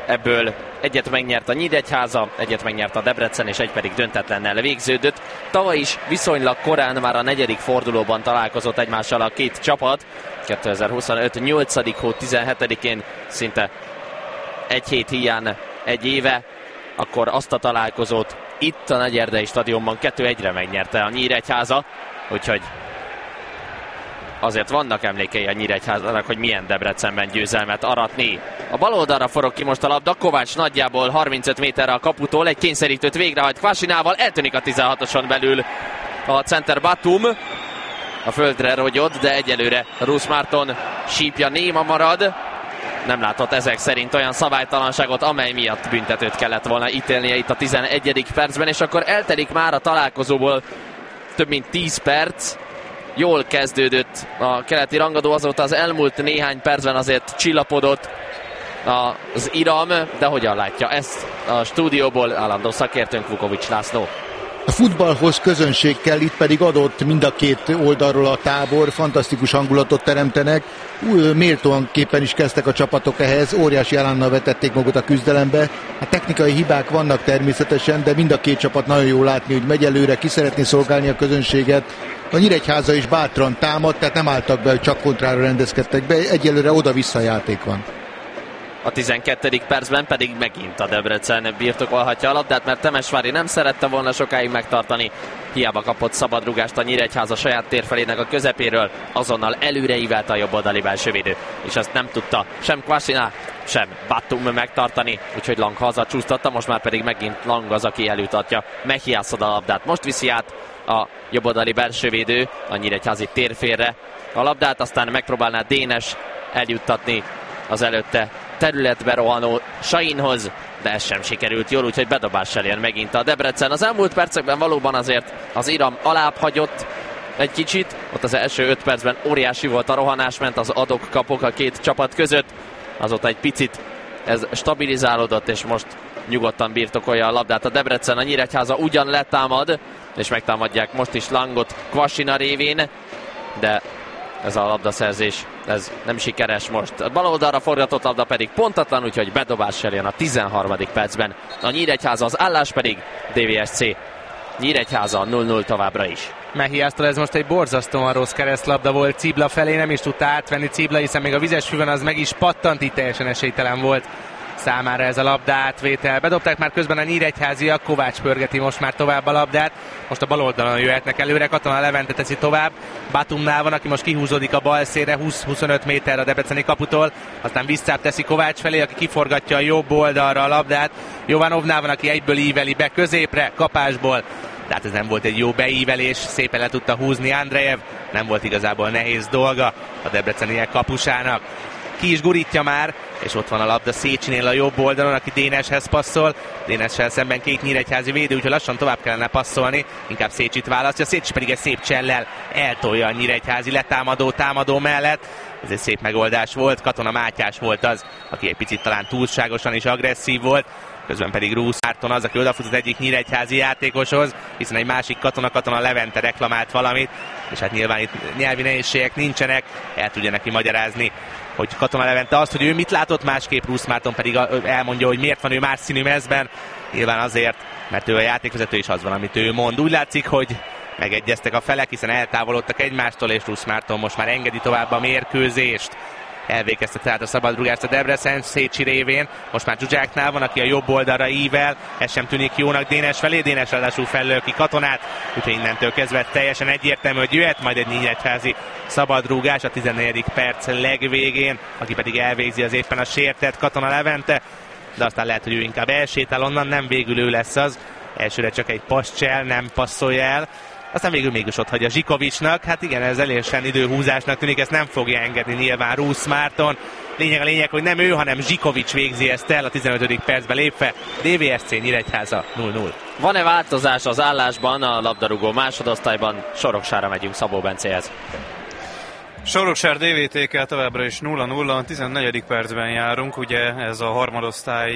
Ebből egyet megnyert a Nyíregyháza, egyet megnyert a Debrecen, és egy pedig döntetlennel végződött. Tavaly is viszonylag korán, már a 4. fordulóban találkozott egymással a két csapat. 2025. 8. hó 17-én, szinte egy hét híján egy éve, akkor azt a találkozót itt a Nagyerdei stadionban 2-1-re megnyerte a Nyíregyháza, úgyhogy azért vannak emlékei a Nyíregyházának, hogy milyen Debrecenben győzelmet aratni. A bal oldalra forog ki most a labda, Kovács nagyjából 35 méterre a kaputól, egy kényszerítőt végrehajt Kvasinával, eltűnik a 16-oson belül a center Batum. A földre rogyott, de egyelőre Rusz Márton sípja néma marad. Nem látott ezek szerint olyan szabálytalanságot, amely miatt büntetőt kellett volna ítélnie itt a 11. percben, és akkor eltelik már a találkozóból több mint 10 perc. Jól kezdődött a keleti rangadó, azóta az elmúlt néhány percben azért csillapodott az iram, de hogyan látja ezt a stúdióból állandó szakértőnk Vukovics László? A futballhoz közönség kell, itt pedig adott mind a két oldalról a tábor, fantasztikus hangulatot teremtenek, méltóanképpen is kezdtek a csapatok ehhez, óriási elánnal vetették magukat a küzdelembe. A technikai hibák vannak természetesen, de mind a két csapat nagyon jól látni, hogy megy előre, ki szeretné szolgálni a közönséget. A Nyíregyháza is bátran támad, tehát nem álltak be, hogy csak kontrára rendezkedtek be, egyelőre oda-vissza játék van. A 12. percben pedig megint a Debrecen birtokolhatja a labdát, mert Temesvári nem szerette volna sokáig megtartani. Hiába kapott szabadrugást a Nyíregyháza saját térfelének a közepéről, azonnal előreívelte a jobboldali belsővédő, és ezt nem tudta sem Kvasina, sem Batum megtartani, úgyhogy Lang hazacsúsztatta, most már pedig megint Lang az, aki előtartja Mehiászod a labdát. Most viszi át a jobboldali belsővédő a Nyíregyházi térfélre a labdát, aztán megpróbálná Dénes eljuttatni az előtte területbe rohanó Sainhoz, de ez sem sikerült jól, úgyhogy bedobással jön megint a Debrecen. Az elmúlt percekben valóban azért az iram alább hagyott egy kicsit, ott az első 5 percben óriási volt a rohanás, ment az adok-kapok a két csapat között, azóta egy picit ez stabilizálódott, és most nyugodtan birtokolja a labdát a Debrecen. A Nyíregyháza ugyan letámad, és megtámadják most is Langot Kvasina révén, de ez a labdaszerzés, ez nem sikeres most. A bal oldalra forgatott labda pedig pontatlan, úgyhogy bedobással jön a 13. percben. A Nyíregyháza, az állás pedig DVSC. Nyíregyháza 0-0 továbbra is. Mehiásztól ez most egy borzasztóan rossz keresztlabda volt Cibla felé, nem is tudta átvenni Cibla, hiszen még a vizes füvön az meg is pattant, így teljesen esélytelen volt számára ez a labda átvétel. Bedobták már közben a nyíregyháziak, Kovács pörgeti most már tovább a labdát. Most a bal oldalon jöhetnek előre, Katona Levente teszi tovább. Batumnál van, aki most kihúzódik a bal szélre, 20-25 méter a debreceni kaputól. Aztán visszább teszi Kovács felé, aki kiforgatja a jobb oldalra a labdát. Jovanovnál van, aki egyből íveli be középre, kapásból. Tehát ez nem volt egy jó beívelés, szépen le tudta húzni Andrejev. Nem volt igazából nehéz dolga a debreceniek kapusának. Ki is gurítja már, és ott van a labda Szécsinél a jobb oldalon, aki Déneshez passzol. Dénessel szemben két nyíregyházi védő, úgyhogy lassan tovább kellene passzolni. Inkább Szécsit választja, Szécs pedig egy szép csellel eltolja a nyíregyházi támadó mellett. Ez egy szép megoldás volt, Katona Mátyás volt az, aki egy picit talán túlságosan is agresszív volt. Közben pedig Rusz Márton az, aki odafut az egyik nyíregyházi játékoshoz, hiszen egy másik Katona Levente reklamált valamit, és hát nyilván itt nyelvi nehézségek nincsenek, el tudja neki magyarázni, hogy Katona Levente azt, hogy ő mit látott másképp, Rusz Márton pedig elmondja, hogy miért van ő más színű mezben. Nyilván azért, mert ő a játékvezető, és az van, amit ő mond. Úgy látszik, hogy megegyeztek a felek, hiszen eltávolodtak egymástól, és Rusz Márton most már engedi tovább a mérkőzést. Elvégezte tehát a szabadrugást a Debrecen Szécsi révén. Most már Zsuzsáknál van, aki a jobb oldalra ível. Ez sem tűnik jónak Dénes felé. Dénes ráadásul fellől ki Katonát. Úgyhogy innentől kezdve teljesen egyértelmű, hogy jöhet majd egy nyíregyházi szabadrúgás a 14. perc legvégén, aki pedig elvégzi az éppen a sértett Katona Levente. De aztán lehet, hogy ő inkább elsétál onnan, nem végül ő lesz az. Elsőre csak egy passzcsel, nem passzolja el. Aztán végül mégis ott hagyja Zsikovicsnak. Hát igen, ez elésen időhúzásnak tűnik, ezt nem fogja engedni nyilván Rusz Márton. Lényeg, hogy nem ő, hanem Zsikovics végzi ezt el a 15. percben lépve. DVSC Nyíregyháza 0-0. Van-e változás az állásban a labdarúgó másodosztályban? Soroksára megyünk Szabó Bencéhez. Soroksár DVTK továbbra is 0-0, 14. percben járunk, ugye ez a harmadosztály,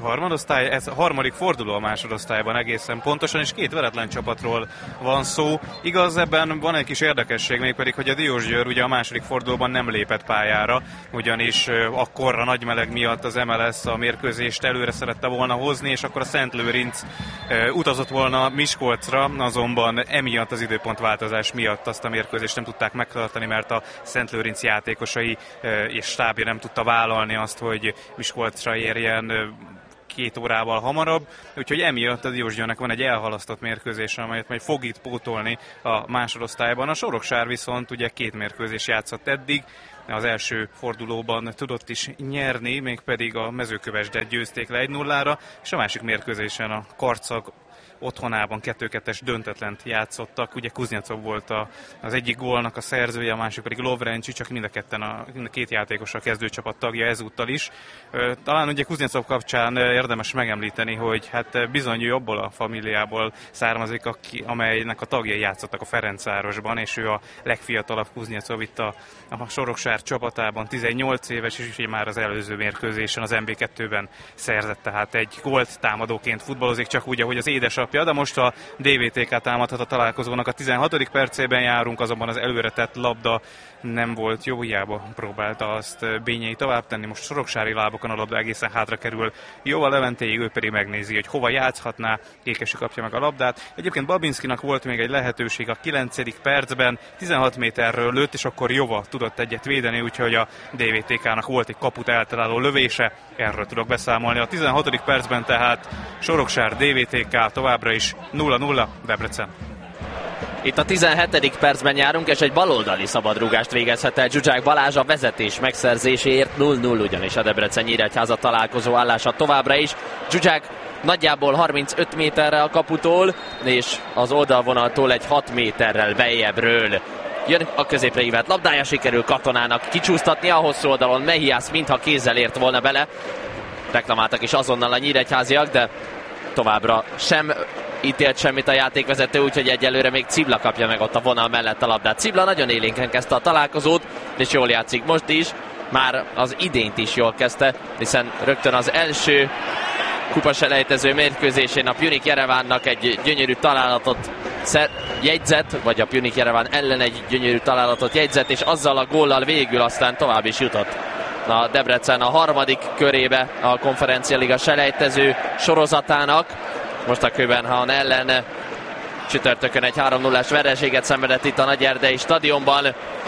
ez a harmadik forduló a másodosztályban egészen pontosan, és két veretlen csapatról van szó. Igaz, ebben van egy kis érdekesség, mégpedig, hogy a Diósgyőr ugye a második fordulóban nem lépett pályára, ugyanis akkor a nagy meleg miatt az MLS a mérkőzést előre szerette volna hozni, és akkor a Szentlőrinc utazott volna Miskolcra, azonban emiatt az időpontváltozás miatt azt a mérkőzést nem tudták megtartani, mert a Szentlőrinc játékosai és stábja nem tudta vállalni azt, hogy Miskolcra érjen 2 órával hamarabb, úgyhogy emiatt a Diósgyőrnek van egy elhalasztott mérkőzése, amelyet majd fog itt pótolni a másodosztályban. A Soroksár viszont ugye 2 mérkőzés játszott eddig, az első fordulóban tudott is nyerni, mégpedig a Mezőkövesdet győzték le 1-0-ra, és a másik mérkőzésen a Karcag otthonában 2-2-es döntetlent játszottak. Ugye Kuznyecov volt az egyik gólnak a szerzője, a másik pedig Lovrencsi, csak mind a két játékos a kezdőcsapat tagja ezúttal is. Talán ugye Kuznyecov kapcsán érdemes megemlíteni, hogy hát bizony ő abból a familiából származik, amelynek a tagjai játszottak a Ferencvárosban, és ő a legfiatalabb Kuznyecov itt a Soroksár csapatában, 18 éves, és ugye már az előző mérkőzésen az MB2-ben szerzett, tehát egy gólt, támadóként futballozik, csak úgy, ahogy az édesapja, de most a DVTK támadhat a találkozónak a 16. percében járunk, azonban az előre tett labda nem volt jó, hiába próbálta azt Bényei tovább tenni, most soroksári lábokon a labda egészen hátra kerül Jóval Leventéig, ő pedig megnézi, hogy hova játszhatná, Kékesi kapja meg a labdát. Egyébként Babinszkinak volt még egy lehetőség a 9. percben, 16 méterről lőtt, és akkor Jova tudott egyet védeni, úgyhogy a DVTK-nak volt egy kaput eltaláló lövése, erről tudok beszámolni. A 16. percben tehát Soroksár DVTK továbbra is 0-0 Debrecen. Itt a 17. percben járunk, és egy baloldali szabadrúgást végezhet el Zsuzsák Balázs a vezetés megszerzéséért. 0-0 ugyanis a Debrecen-Nyíregyháza találkozó állása továbbra is. Zsuzsák nagyjából 35 méterre a kaputól, és az oldalvonaltól egy 6 méterrel bejjebbről. Jön a középre ívelt labdája, sikerül Katonának kicsúsztatni a hosszú oldalon. Mehiász mintha kézzel ért volna bele. Reklamáltak is azonnal a nyíregyháziak, de továbbra sem ítélt semmit a játékvezető, úgyhogy egyelőre még Cibla kapja meg ott a vonal mellett a labdát. Cibla nagyon élénken kezdte a találkozót, és jól játszik most is. Már az idényt is jól kezdte, hiszen rögtön az első kupaselejtező mérkőzésén a Pjunik Jerevánnak egy gyönyörű találatot jegyzett, vagy a Pjunik Jereván ellen egy gyönyörű találatot jegyzett, és azzal a góllal végül aztán tovább is jutott a Debrecen a harmadik körébe a Konferencialiga selejtező sorozatának. Most a Köbenhavn ellen csütörtökön egy 3-0-ás vereséget szenvedett itt a Nagyerdei stadionban,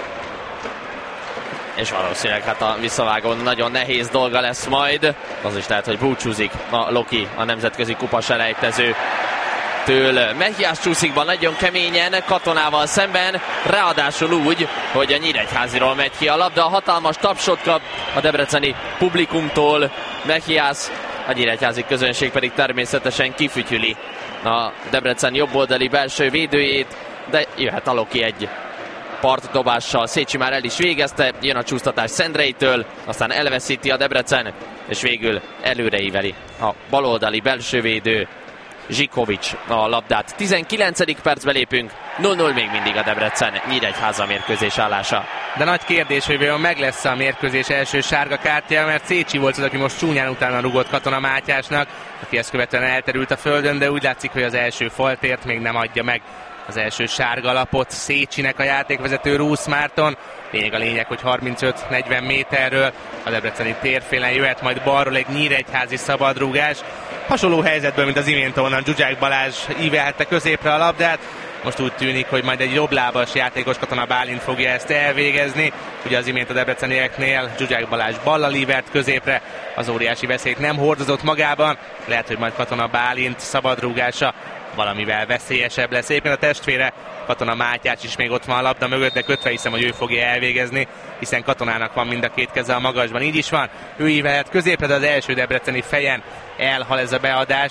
és valószínűleg hát a visszavágón nagyon nehéz dolga lesz majd. Az is lehet, hogy búcsúzik a Loki a nemzetközi kupa selejtező től. Mehiász csúszik be nagyon keményen Katonával szemben, ráadásul úgy, hogy a Nyíregyháziról megy ki a labda. Hatalmas tapsot kap a debreceni publikumtól Mehiász, a nyíregyházi közönség pedig természetesen kifütyüli a Debrecen jobboldali belső védőjét, de jöhet a Loki egy partdobással. Szécsi már el is végezte, jön a csúsztatás Szendreitől, aztán elveszíti a Debrecen, és végül előreíveli a baloldali belsővédő Zsikovics a labdát. 19. percbe lépünk, 0-0 még mindig a Debrecen Nyíregyháza mérkőzés állása. De nagy kérdés, hogy vajon meg lesz a mérkőzés első sárga kártya, mert Szécsi volt az, aki most csúnyán utána rugott Katona Mátyásnak, aki ezt követően elterült a földön, de úgy látszik, hogy az első faltért még nem adja meg az első sárga lapot Szécsinek a játékvezető Rusz Márton. Lényeg a lényeg, hogy 35-40 méterről a debreceni térfélen jöhet majd balról egy nyíregyházi szabadrúgás. Hasonló helyzetből, mint az imént, onnan Zsuzsák Balázs ívelhette középre a labdát. Most úgy tűnik, hogy majd egy jobblábas játékos, Katona Bálint fogja ezt elvégezni. Ugye az imént a debrecenieknél Zsuzsák Balázs ballal ívelt középre, az óriási veszélyt nem hordozott magában. Lehet, hogy majd Katona Bálint szabadrúgása valamivel veszélyesebb lesz. Éppen a testvére Katona Mátyás is még ott van a labda mögött, de kötve hiszem, hogy ő fogja elvégezni, hiszen Katonának van mind a két keze a magasban. Így is van, ő ívelhet középre, de az első debreceni fejen elhal ez a beadás.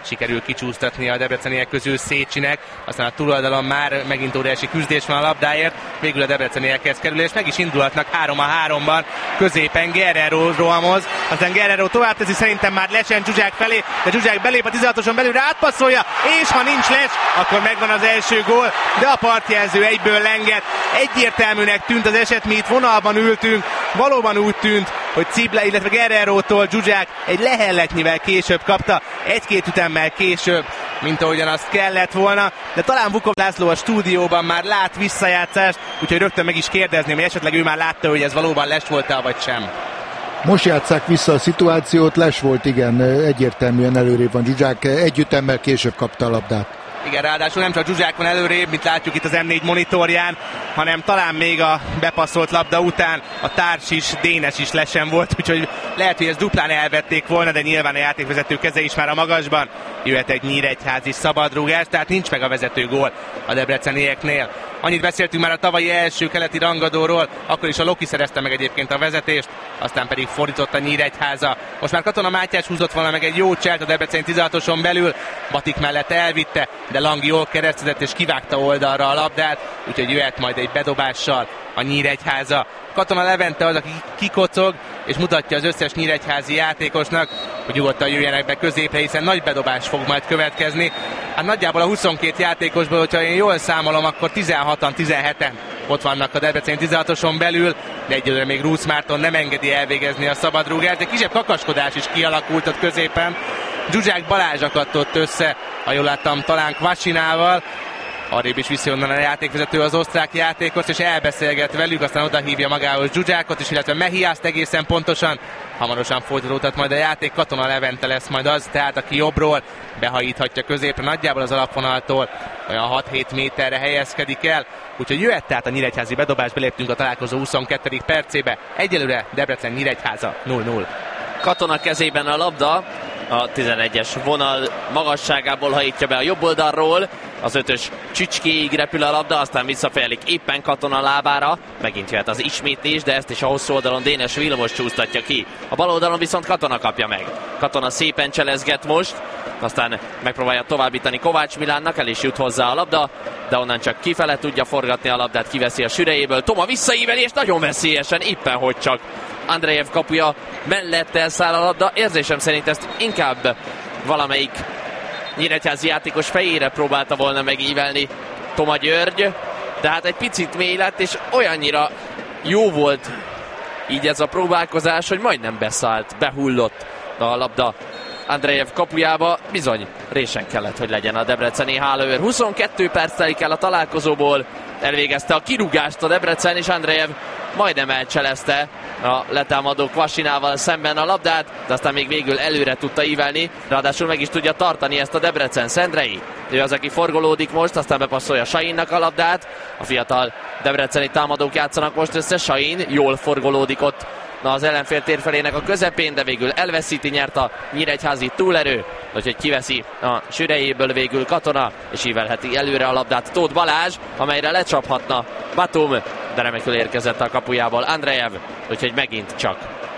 sikerül kicsúsztatni a debreceniek közül Szécsinek, aztán a túloldalon már megint óriási küzdés van a labdáért, végül a debreceniekhez kerül, és meg is indulhatnak 3-3-ban, középen Guerrero rohamoz, aztán Guerrero tovább teszi, szerintem már lesen Zsuzsák felé, de Zsuzsák belép a 16-oson belülre, átpasszolja, és ha nincs les, akkor megvan az első gól, de a partjelző egyből lenget. Egyértelműnek tűnt az eset, mi itt vonalban ültünk, valóban úgy tűnt, hogy Cibla, illetve Guerrero-tól Zsuzsák egy lehelletnyivel később kapta, egy-két ütemmel később, mint ahogyan azt kellett volna, de talán Vukov László a stúdióban már lát visszajátszást, úgyhogy rögtön meg is kérdezném, hogy esetleg ő már látta, hogy ez valóban les volt-e, vagy sem. Most játsszák vissza a szituációt, les volt, igen, egyértelműen előrébb van Zsuzsák, egy ütemmel később kapta a labdát. Igen, ráadásul nem csak Zsuzsák van előrébb, mint látjuk itt az M4 monitorján, hanem talán még a bepasszolt labda után a társ is, Dénes is lesen volt, úgyhogy lehet, hogy ezt duplán elvették volna, de nyilván a játékvezető keze is már a magasban. Jöhet egy nyíregyházi szabadrúgás, tehát nincs meg a vezető gól a debrecenieknél. Annyit beszéltünk már a tavalyi első keleti rangadóról, akkor is a Loki szerezte meg egyébként a vezetést, aztán pedig fordított a Nyíregyháza. Most már Katona Mátyás húzott volna meg egy jó cselt a Debrecen 16-oson belül, Batik mellett elvitte, de Lang jól keresztezett és kivágta oldalra a labdát, úgyhogy jöhet majd egy bedobással a Nyíregyháza. Katona Levente az, aki kikocog, és mutatja az összes nyíregyházi játékosnak, hogy nyugodtan jöjjenek be középre, hiszen nagy bedobás fog majd következni. Hát nagyjából a 22 játékosból, hogyha én jól számolom, akkor 16-an, 17-en ott vannak a Debrecen 16-oson belül, de egyelőre még Rusz Márton nem engedi elvégezni a szabadrúgást. Egy kisebb kakaskodás is kialakult ott középen. Zsuzsák Balázs akadt ott össze, ha jól láttam, talán Kvasinával. Arrébb is viszi onnan a játékvezető az osztrák játékos, és elbeszélget velük, aztán odahívja magához Zsuzsákot is, illetve Mehiászt egészen pontosan. Hamarosan folytatódhat majd a játék, Katona Levente lesz majd az, tehát aki jobbról behajíthatja középre, nagyjából az alapvonaltól olyan 6-7 méterre helyezkedik el. Úgyhogy jöhet tehát a nyíregyházi bedobás, beléptünk a találkozó 22. percébe. Egyelőre Debrecen Nyíregyháza 0-0. Katona kezében a labda, a 11-es vonal magasságából hajítja be a jobb oldalról, az 5-ös Csücskéig repül a labda, aztán visszafejlik éppen Katona lábára, megint jöhet az ismétlés, de ezt is a hosszú oldalon Dénes Vilmos csúsztatja ki. A bal oldalon viszont Katona kapja meg. Katona szépen cselezget most, aztán megpróbálja továbbítani Kovács Milánnak, el is jut hozzá a labda, de onnan csak kifele tudja forgatni a labdát, kiveszi a sürejéből. Toma visszaíveli, és nagyon veszélyesen, éppen hogy csak Andrejev kapuja mellett elszáll a labda. Érzésem szerint ezt inkább valamelyik nyíregyházi játékos fejére próbálta volna megívelni Toma György, de hát egy picit mély lett, és olyannyira jó volt így ez a próbálkozás, hogy majdnem beszállt, behullott a labda Andrejev kapujába. Bizony résen kellett, hogy legyen a debreceni hálóőr. 22 perc telik el a találkozóból, elvégezte a kirúgást a Debrecen, és Andrejev majdnem elcselezte a letámadó Kvasinával szemben a labdát, de aztán még végül előre tudta ívelni, ráadásul meg is tudja tartani ezt a Debrecen. Szendrei, ő az, aki forgolódik most, aztán bepasszolja Sainnak a labdát. A fiatal debreceni támadók játszanak most össze, Sain jól forgolódik ott az ellenfél térfelének a közepén, de végül elveszíti, nyert a nyíregyházi túlerő, úgyhogy kiveszi a sürejéből végül Katona, és ívelheti előre a labdát Tóth Balázs, amelyre lecsaphatna Batum, de remekül érkezett a kapujából Andrejev, úgyhogy megint csak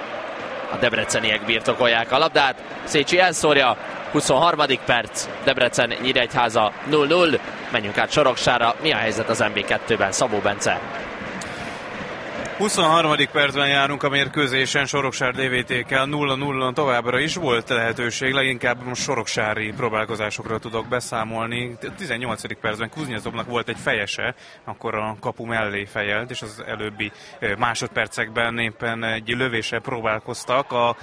a debreceniek birtokolják a labdát. Szécsi elszórja, 23. perc, Debrecen Nyíregyháza 0-0. Menjünk át Soroksára, mi a helyzet az MB2-ben, Szabó Bence? 23. percben járunk a mérkőzésen, Soroksár DVTK 0-0 továbbra is volt lehetőség, leginkább most soroksári próbálkozásokról tudok beszámolni. 18. percben Kuznyecovnak volt egy fejese, akkor a kapu mellé fejelt, és az előbbi másodpercekben éppen egy lövéssel próbálkoztak a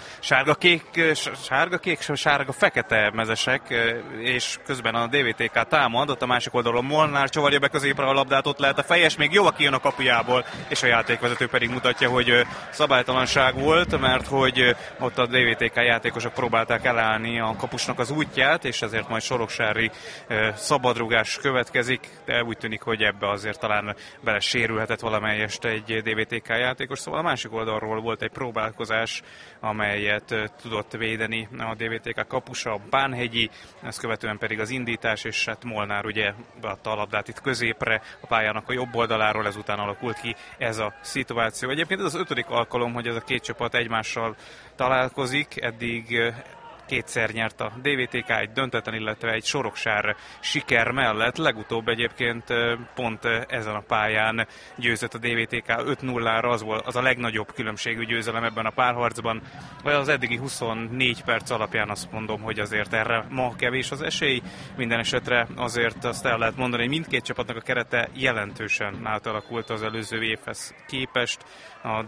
sárga-fekete mezesek, és közben a DVTK támad, ott a másik oldalon Molnár csavarja be középre a labdát, ott lehet a fejes, még jó, aki jön a kapujából, és a játékvezető pedig mutatja, hogy szabálytalanság volt, mert hogy ott a DVTK játékosok próbálták elállni a kapusnak az útját, és ezért majd soroksári szabadrugás következik, de úgy tűnik, hogy ebbe azért talán bele sérülhetett valamelyest egy DVTK játékos, szóval a másik oldalról volt egy próbálkozás, amelyet tudott védeni a DVTK kapusa, a Bánhegyi, ezt követően pedig az indítás, és hát Molnár ugye beadta a labdát itt középre, a pályának a jobb oldaláról, ezután alakult ki ez a szituáció. Egyébként ez az 5. alkalom, hogy ez a két csapat egymással találkozik, eddig kétszer nyert a DVTK egy döntetlen, illetve egy Soroksár siker mellett. Legutóbb egyébként pont ezen a pályán győzött a DVTK 5-0-ra, az a legnagyobb különbségű győzelem ebben a párharcban. Az eddigi 24 perc alapján azt mondom, hogy azért erre ma kevés az esély. Minden esetre azért azt el lehet mondani, hogy mindkét csapatnak a kerete jelentősen átalakult az előző évhez képest. A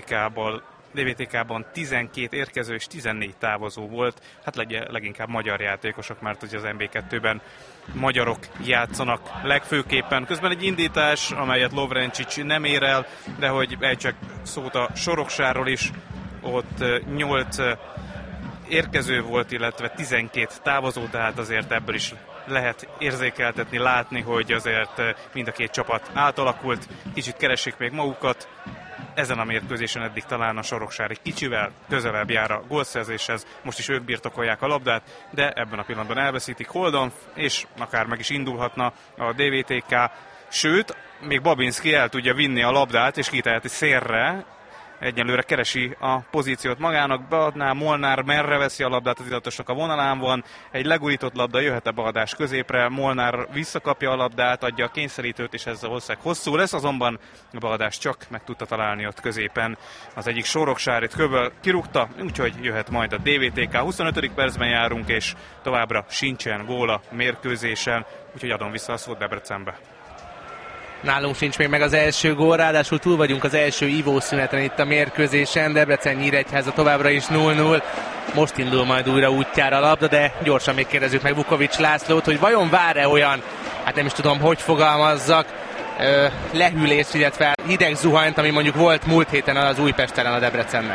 DVTK-ban 12 érkező és 14 távozó volt, hát leginkább magyar játékosok, mert ugye az MB2-ben magyarok játszanak legfőképpen. Közben egy indítás, amelyet Lovrencic nem ér el, de hogy csak szót a Soroksárról is, ott 8 érkező volt, illetve 12 távozó, tehát azért ebből is lehet érzékeltetni, látni, hogy azért mind a két csapat átalakult, kicsit keresik még magukat. Ezen a mérkőzésen eddig talán a Soroksár egy kicsivel közelebb jár a gólszerzéshez, most is ők birtokolják a labdát, de ebben a pillanatban elveszítik Holdonf, és akár meg is indulhatna a DVTK, sőt, még Babinski el tudja vinni a labdát, és kiteheti szélre. Egyelőre keresi a pozíciót magának, beadná, Molnár merre veszi a labdát, az iratosnak a vonalán van, egy legurított labda jöhet-e Beadás középre, Molnár visszakapja a labdát, adja a kényszerítőt, és ezzel valószínűleg hosszú lesz, azonban a Beadás csak meg tudta találni ott középen. Az egyik Soroksárit köböl kirúgta, úgyhogy jöhet majd a DVTK. 25. percben járunk, és továbbra sincsen gól a mérkőzésen, úgyhogy adom vissza a szót Debrecenbe. Nálunk sincs még meg az első gól, ráadásul túl vagyunk az első ivószüneten itt a mérkőzésen. Debrecen-Nyíregyháza továbbra is 0-0. Most indul majd újra útjára a labda, de gyorsan még kérdezzük meg Vukovics Lászlót, hogy vajon vár-e olyan, hát nem is tudom, hogy fogalmazzak, lehűlést, illetve hideg zuhanyt, ami mondjuk volt múlt héten az Újpest ellen a Debrecennek.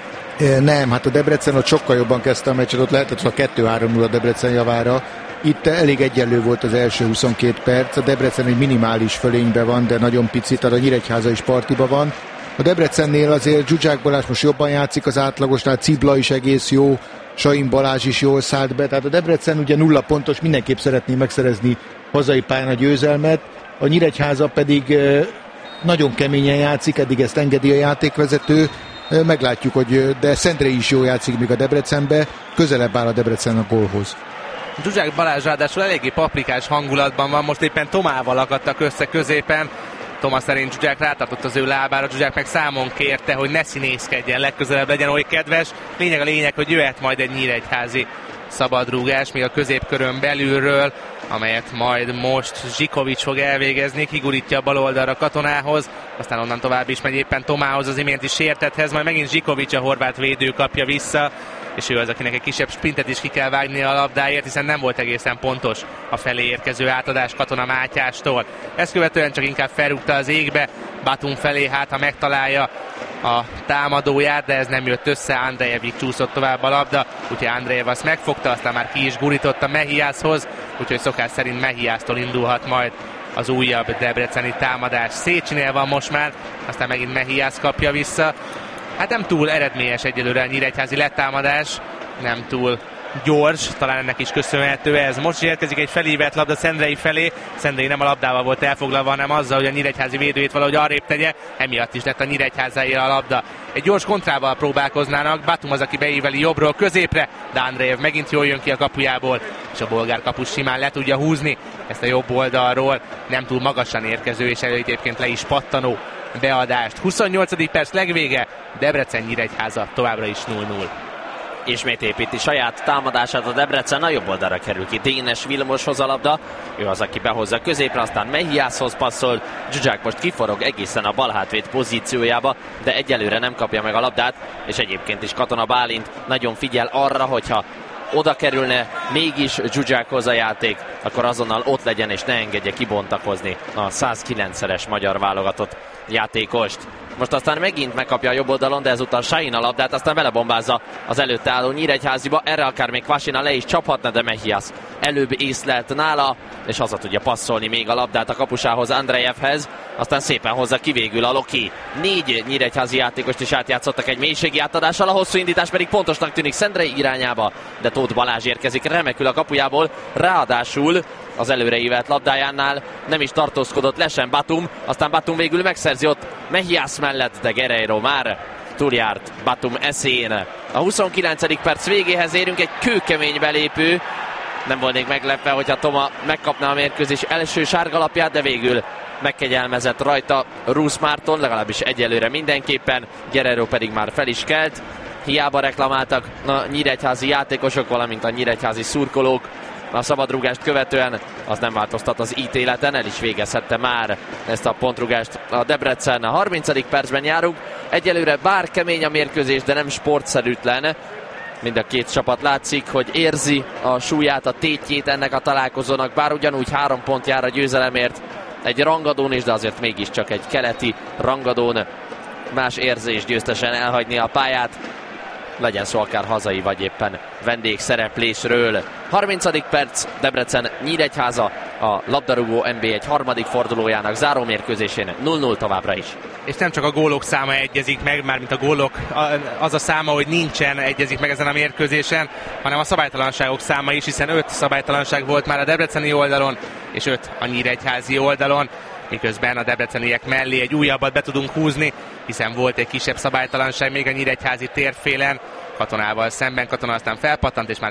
Nem, hát a Debrecen ott sokkal jobban kezdte a meccset, ott lehetett a 2-3-0 a Debrecen javára. Itt elég egyenlő volt az első 22 perc, a Debrecen egy minimális fölényben van, de nagyon picit, tehát a Nyíregyháza is partiba van. A Debrecennél azért Zsuzsák Balázs most jobban játszik az átlagos, tehát Cibla is egész jó, Sain Balázs is jól szállt be, tehát a Debrecen ugye 0 pontos, mindenképp szeretné megszerezni hazai pályán a győzelmet, a Nyíregyháza pedig nagyon keményen játszik, eddig ezt engedi a játékvezető, meglátjuk, hogy de Szendrei is jól játszik még a Debrecenbe, közelebb áll a Debrecen a gólhoz. Zsuzsák Balázs ráadásul eléggé paprikás hangulatban van, most éppen Tomával akadtak össze középen. Toma szerint Zsuzsák rátartott az ő lábára, Zsuzsák meg számon kérte, hogy ne színészkedjen, legközelebb legyen oly kedves. Lényeg, hogy jöhet majd egy nyíregyházi szabadrúgás, még a középkörön belülről, amelyet majd most Zsikovics fog elvégezni, kigurítja a bal oldalra Katonához, aztán onnan tovább is megy éppen Tomához, az iménti sértethez, majd megint Zsikovics, a horvát védő kapja vissza, és ő az, akinek egy kisebb sprintet is ki kell vágni a labdáért, hiszen nem volt egészen pontos a felé érkező átadás Katona Mátyástól. Ezt követően csak inkább felrúgta az égbe, Batum felé, hát ha megtalálja a támadóját, de ez nem jött össze, Andrejevig csúszott tovább a labda, úgyhogy Andrejev azt megfogta, aztán már ki is gurította Mehiászhoz, úgyhogy szokás szerint Mehiásztól indulhat majd az újabb debreceni támadás. Szécsinél van most már, aztán megint Mehiász kapja vissza. Hát nem túl eredményes egyelőre a nyíregyházi letámadás, nem túl gyors, talán ennek is köszönhető ez. Most is érkezik egy felívett labda Szendrei felé, Szendrei nem a labdával volt elfoglalva, hanem azzal, hogy a nyíregyházi védőjét valahogy arrébb tegye, emiatt is lett a nyíregyházáé a labda. Egy gyors kontrával próbálkoznának, Batum az, aki beíveli jobbról középre, de Andrejev megint jól jön ki a kapujából, és a bolgár kapus simán le tudja húzni ezt a jobb oldalról, nem túl magasan érkező, és egyébként le is pattanó beadást. 28. perc legvége, Debrecen-Nyíregyháza továbbra is 0-0. Ismét építi saját támadását a Debrecen, a jobb oldalra kerül ki Dénes Vilmoshoz a labda, ő az, aki behozza középre, aztán Mehiászhoz passzol, Zsuzsák most kiforog egészen a bal hátvéd pozíciójába, de egyelőre nem kapja meg a labdát, és egyébként is Katona Bálint nagyon figyel arra, hogyha oda kerülne mégis Zsuzsákhoz a játék, akkor azonnal ott legyen és ne engedje kibontakozni a 109-szeres magyar válogatott játékost. Most aztán megint megkapja a jobb oldalon, de ezúttal Sain a labdát, aztán belebombázza az előtte álló Nyíregyháziba, erre akár még Kvasina le is csaphatna, de Mehiász előbb észlelt nála, és haza tudja passzolni még a labdát a kapusához, Andrejevhez, aztán szépen hozza ki végül a Loki. 4 nyíregyházi játékost is átjátszottak egy mélységi átadással, a hosszú indítás pedig pontosnak tűnik Szendrei irányába, de Tóth Balázs érkezik remekül a kapujából, ráadásul az előreívelt labdájánál nem is tartózkodott le sem Batum, aztán Batum végül megszerzi ott Mehiász mellett, de Guerreiro már túljárt Batum eszén. A 29. perc végéhez érünk, egy kőkemény belépő. Nem volnék meglepve, hogyha Toma megkapná a mérkőzés első sárgalapját, de végül megkegyelmezett rajta Rusz Márton, legalábbis egyelőre mindenképpen, Guerrero pedig már fel is kelt. Hiába reklamáltak a nyíregyházi játékosok, valamint a nyíregyházi szurkolók a szabadrúgást követően, az nem változtat az ítéleten, el is végezhette már ezt a pontrúgást a Debrecen. A 30. percben járunk, egyelőre bár kemény a mérkőzés, de nem sportszerűtlen. Mind a két csapat látszik, hogy érzi a súlyát, a tétjét ennek a találkozónak, bár ugyanúgy 3 pont jár a győzelemért egy rangadón is, de azért mégiscsak egy keleti rangadón más érzés győztesen elhagyni a pályát, legyen szó akár hazai vagy éppen vendégszereplésről. 30. perc, Debrecen Nyíregyháza, a labdarúgó NB1 harmadik fordulójának zárómérkőzésén 0-0 továbbra is. És nem csak a gólok száma egyezik meg, mármint a gólok, az a száma, hogy nincsen egyezik meg ezen a mérkőzésen, hanem a szabálytalanságok száma is, hiszen 5 szabálytalanság volt már a debreceni oldalon, és 5 a nyíregyházi oldalon, miközben a debreceniek mellé egy újabbat be tudunk húzni, hiszen volt egy kisebb szabálytalanság még a nyíregyházi térfélen, Katonával szemben. Katona aztán felpattant, és már